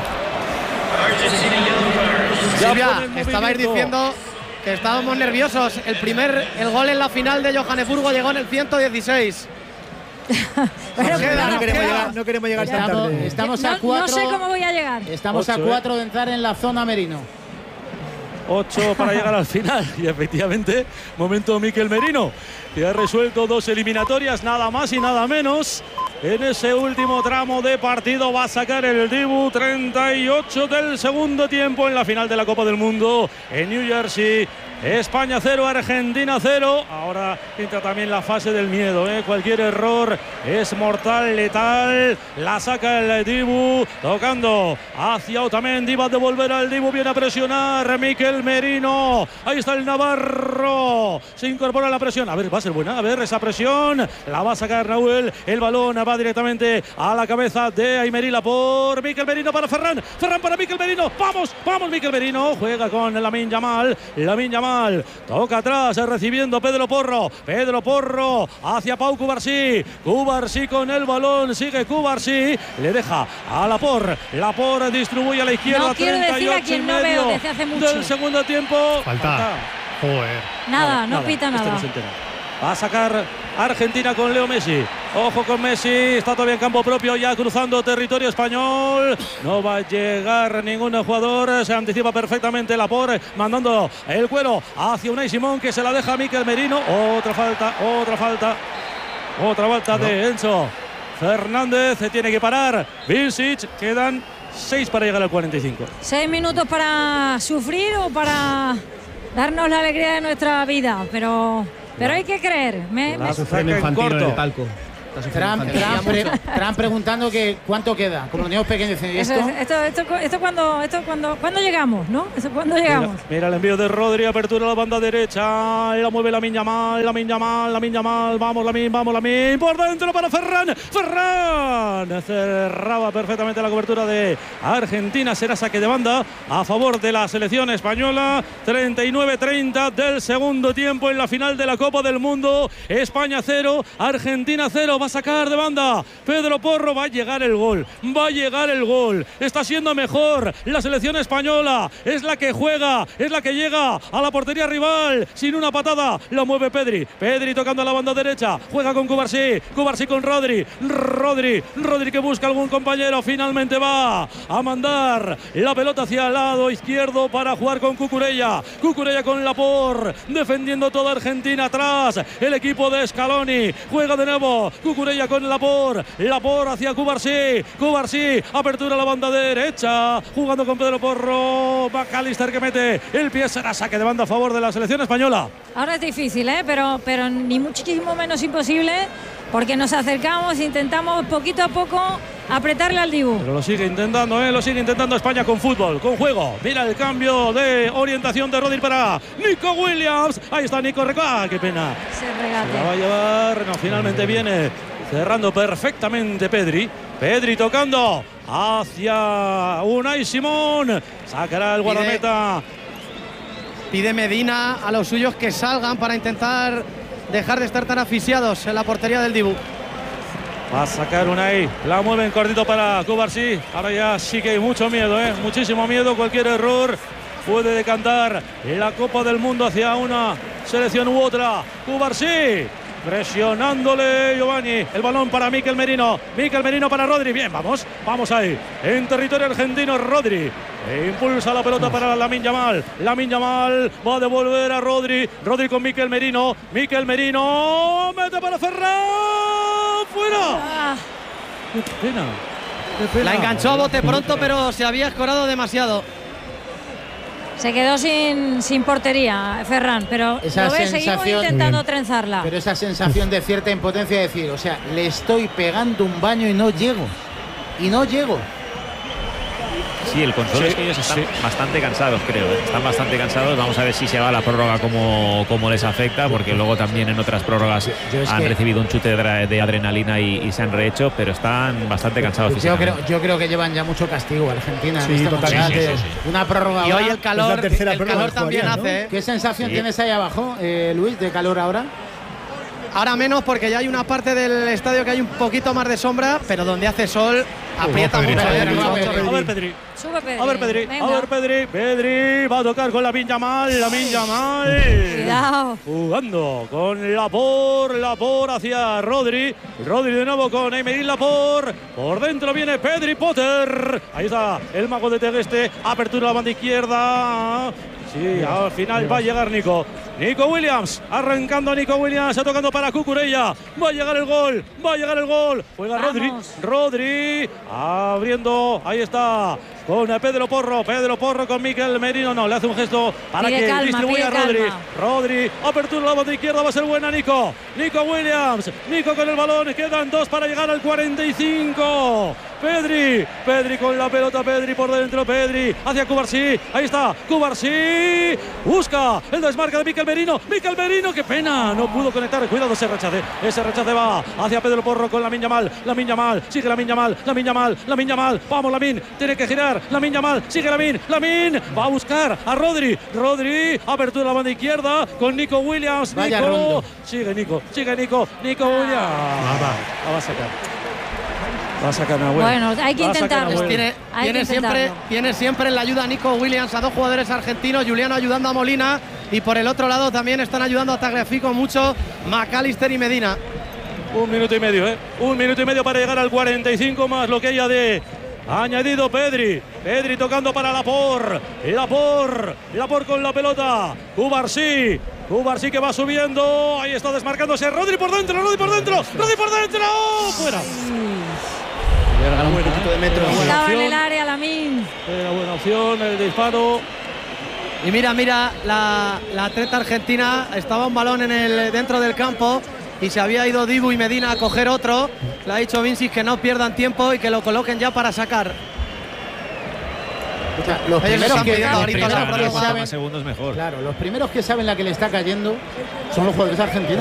Ya Silvia, pone en estabais movimiento. diciendo que estábamos nerviosos. El primer, el gol en la final de Johannesburgo llegó en el ciento dieciséis. Pero Nos queda, queda, no, nos queremos queda. llegar, no queremos llegar tan Estamos, tarde. estamos no, a cuatro. no sé cómo voy a llegar. Estamos Ocho, a cuatro de entrar en la zona Merino. ocho para llegar al final. Y efectivamente, momento Mikel Merino, que ha resuelto dos eliminatorias, nada más y nada menos. En ese último tramo de partido va a sacar el Dibu, treinta y ocho del segundo tiempo en la final de la Copa del Mundo en New Jersey. España cero, Argentina cero. Ahora entra también la fase del miedo, ¿eh? Cualquier error es mortal, letal. La saca el Dibu, tocando hacia Otamendi. Va a devolver al Dibu, viene a presionar Mikel Merino. Ahí está el Navarro. Se incorpora la presión. A ver, va a ser buena. A ver, esa presión la va a sacar Nahuel. El balón va directamente a la cabeza de Aymeric Laporte. Mikel Merino para Ferran. Ferran para Mikel Merino. Vamos, vamos Mikel Merino. Juega con Lamine Yamal. Lamine Yamal. Toca atrás, recibiendo Pedro Porro. Pedro Porro hacia Pau Cubarsí. Cubarsí con el balón. Sigue Cubarsí. Le deja a Laporte. Laporte distribuye a la izquierda. No quiero decir a treinta y ocho quien y no medio veo desde hace mucho. del segundo tiempo. Falta. Joder. Nada, no Nada, pita este nada. no se entera. Va a sacar Argentina con Leo Messi. Ojo con Messi, está todavía en campo propio, ya cruzando territorio español. No va a llegar ningún jugador, se anticipa perfectamente Laporte, mandando el cuero hacia Unai Simón, que se la deja a Mikel Merino. Otra falta, otra falta, otra falta no. de Enzo Fernández, se tiene que parar. Vincic, quedan seis para llegar al cuarenta y cinco. Seis minutos para sufrir o para darnos la alegría de nuestra vida, pero, pero hay que creer. Me, me... Sufren en corto. Trump, Trump, pre, Trump preguntando que cuánto queda, como los niños pequeños dicen, ¿esto? Esto, esto, esto, esto cuando, esto cuando, cuando llegamos, ¿no? Eso cuando llegamos. Mira, mira el envío de Rodri, apertura a la banda derecha, la mueve Lamine Yamal, Lamine Yamal, Lamine Yamal, vamos Lamine, vamos Lamine, por dentro para Ferran, Ferran, cerraba perfectamente la cobertura de Argentina, será saque de banda a favor de la selección española. Treinta y nueve treinta del segundo tiempo en la final de la Copa del Mundo. España cero, Argentina cero. Va a sacar de banda Pedro Porro, va a llegar el gol, va a llegar el gol, está siendo mejor la selección española, es la que juega, es la que llega a la portería rival, sin una patada, la mueve Pedri, Pedri tocando a la banda derecha, juega con Cubarsí, Cubarsí con Rodri, Rodri, Rodri que busca algún compañero, finalmente va a mandar la pelota hacia el lado izquierdo para jugar con Cucurella, Cucurella con Laporte, defendiendo toda Argentina atrás, el equipo de Scaloni, juega de nuevo, Cucurella con Laporte, Laporte hacia Cubarsí, Cubarsí, apertura a la banda derecha, jugando con Pedro Porro, McAllister que mete el pie, será saque de banda a favor de la selección española. Ahora es difícil, ¿eh? pero, pero ni muchísimo menos imposible, porque nos acercamos, intentamos poquito a poco apretarle al Dibu. Pero lo sigue intentando, ¿eh? lo sigue intentando España con fútbol, con juego. Mira el cambio de orientación de Rodri para Nico Williams. Ahí está Nico, ah, qué pena. Se regate. Se la va a llevar, no, finalmente viene cerrando perfectamente Pedri. Pedri tocando hacia Unai Simón. Sacará el guardameta. Pide, pide Medina a los suyos que salgan para intentar dejar de estar tan asfixiados en la portería del Dibu. Va a sacar Unai, la mueven cortito para Cubarsí. Ahora ya sí que hay mucho miedo, ¿eh? muchísimo miedo. Cualquier error puede decantar la Copa del Mundo hacia una selección u otra. Cubarsí presionándole Giovanni, el balón para Mikel Merino, Mikel Merino para Rodri, bien, vamos, vamos ahí, en territorio argentino Rodri, e impulsa la pelota para Lamine Yamal, Lamine Yamal va a devolver a Rodri, Rodri con Mikel Merino, Mikel Merino, mete para Ferran, fuera, ah. qué pena, qué pena. La enganchó a bote pronto, pero se había escorado demasiado. Se quedó sin, sin portería Ferran, pero esa lo ves, seguimos intentando bien. trenzarla. Pero esa sensación de cierta impotencia de decir, o sea, le estoy pegando un baño y no llego. Y no llego. Sí, el consuelo sí, es que ellos están sí. bastante cansados, creo. ¿eh? Están bastante cansados. Vamos a ver si se va la prórroga como, como les afecta, porque luego también en otras prórrogas han recibido un chute de, de adrenalina y, y se han rehecho, pero están bastante cansados. Yo creo, yo creo que llevan ya mucho castigo Argentina. Sí, en totalmente. Sí, sí, sí. Una prórroga. Y hoy el calor, es la el calor también ¿no? hace. ¿eh? ¿Qué sensación sí. tienes ahí abajo, eh, Luis, de calor ahora? Ahora menos, porque ya hay una parte del estadio que hay un poquito más de sombra, pero donde hace sol aprieta mucho. A ver, Pedri. Sube Pedri. A ver, Pedri. Venga. A ver, Pedri. Pedri va a tocar con Lamine Yamal. Lamine Yamal. Cuidado. Jugando con Laporte. Laporte hacia Rodri. Rodri de nuevo con Aymeric Laporte. Por dentro viene Pedri Potter. Ahí está el mago de Tegueste. Apertura a la banda izquierda. Sí, al final va a llegar Nico. Nico Williams, arrancando a Nico Williams, tocando para Cucurella. Va a llegar el gol, va a llegar el gol. Juega Rodri, Rodri, abriendo, ahí está, con Pedro Porro. Pedro Porro con Mikel Merino, no, le hace un gesto para pide que calma, distribuya a Rodri. Calma. Rodri, apertura a la banda izquierda, va a ser buena Nico. Nico Williams, Nico con el balón, quedan dos para llegar al cuarenta y cinco. Pedri, Pedri con la pelota, Pedri por dentro, Pedri hacia Cubarsí, ahí está, Cubarsí, busca el desmarque de Mikel Merino, Mikel Merino, qué pena, no pudo conectar, cuidado ese rechace, ese rechace va hacia Pedro Porro con Lamine Yamal, Lamine Yamal, sigue Lamine Yamal, Lamine Yamal, Lamine Yamal, vamos Lamine, tiene que girar, Lamine Yamal, sigue Lamine, Lamine, va a buscar a Rodri, Rodri, apertura a la banda izquierda con Nico Williams, Vaya Nico, rondo. sigue Nico, sigue Nico, Nico Williams, la va a sacar. Va a sacar una buena. Bueno, hay que intentarlo. Pues tiene, hay tiene, que siempre, tiene siempre en la ayuda a Nico Williams, a dos jugadores argentinos, Juliano ayudando a Molina, y por el otro lado también están ayudando a Tagliafico mucho McAllister y Medina. Un minuto y medio, ¿eh? Un minuto y medio para llegar al cuarenta y cinco más lo que haya de añadido Pedri. Pedri tocando para Laporte. Y Laporte. Y Laporte con la pelota. Cubarsí. Cubarsí que va subiendo. Ahí está desmarcándose. Rodri por dentro. Rodri por dentro. Rodri por dentro. Fuera. Un poquito de metro. Estaba en el área Lamine. Era buena opción el disparo. Y mira, mira, la, la atleta argentina estaba un balón en el, dentro del campo y se había ido Dibu y Medina a coger otro. Le ha dicho Vinicius que no pierdan tiempo y que lo coloquen ya para sacar. O sea, los primeros que, los primeros que saben, saben, segundos mejor. Claro, los primeros que saben la que le está cayendo son los jugadores argentinos.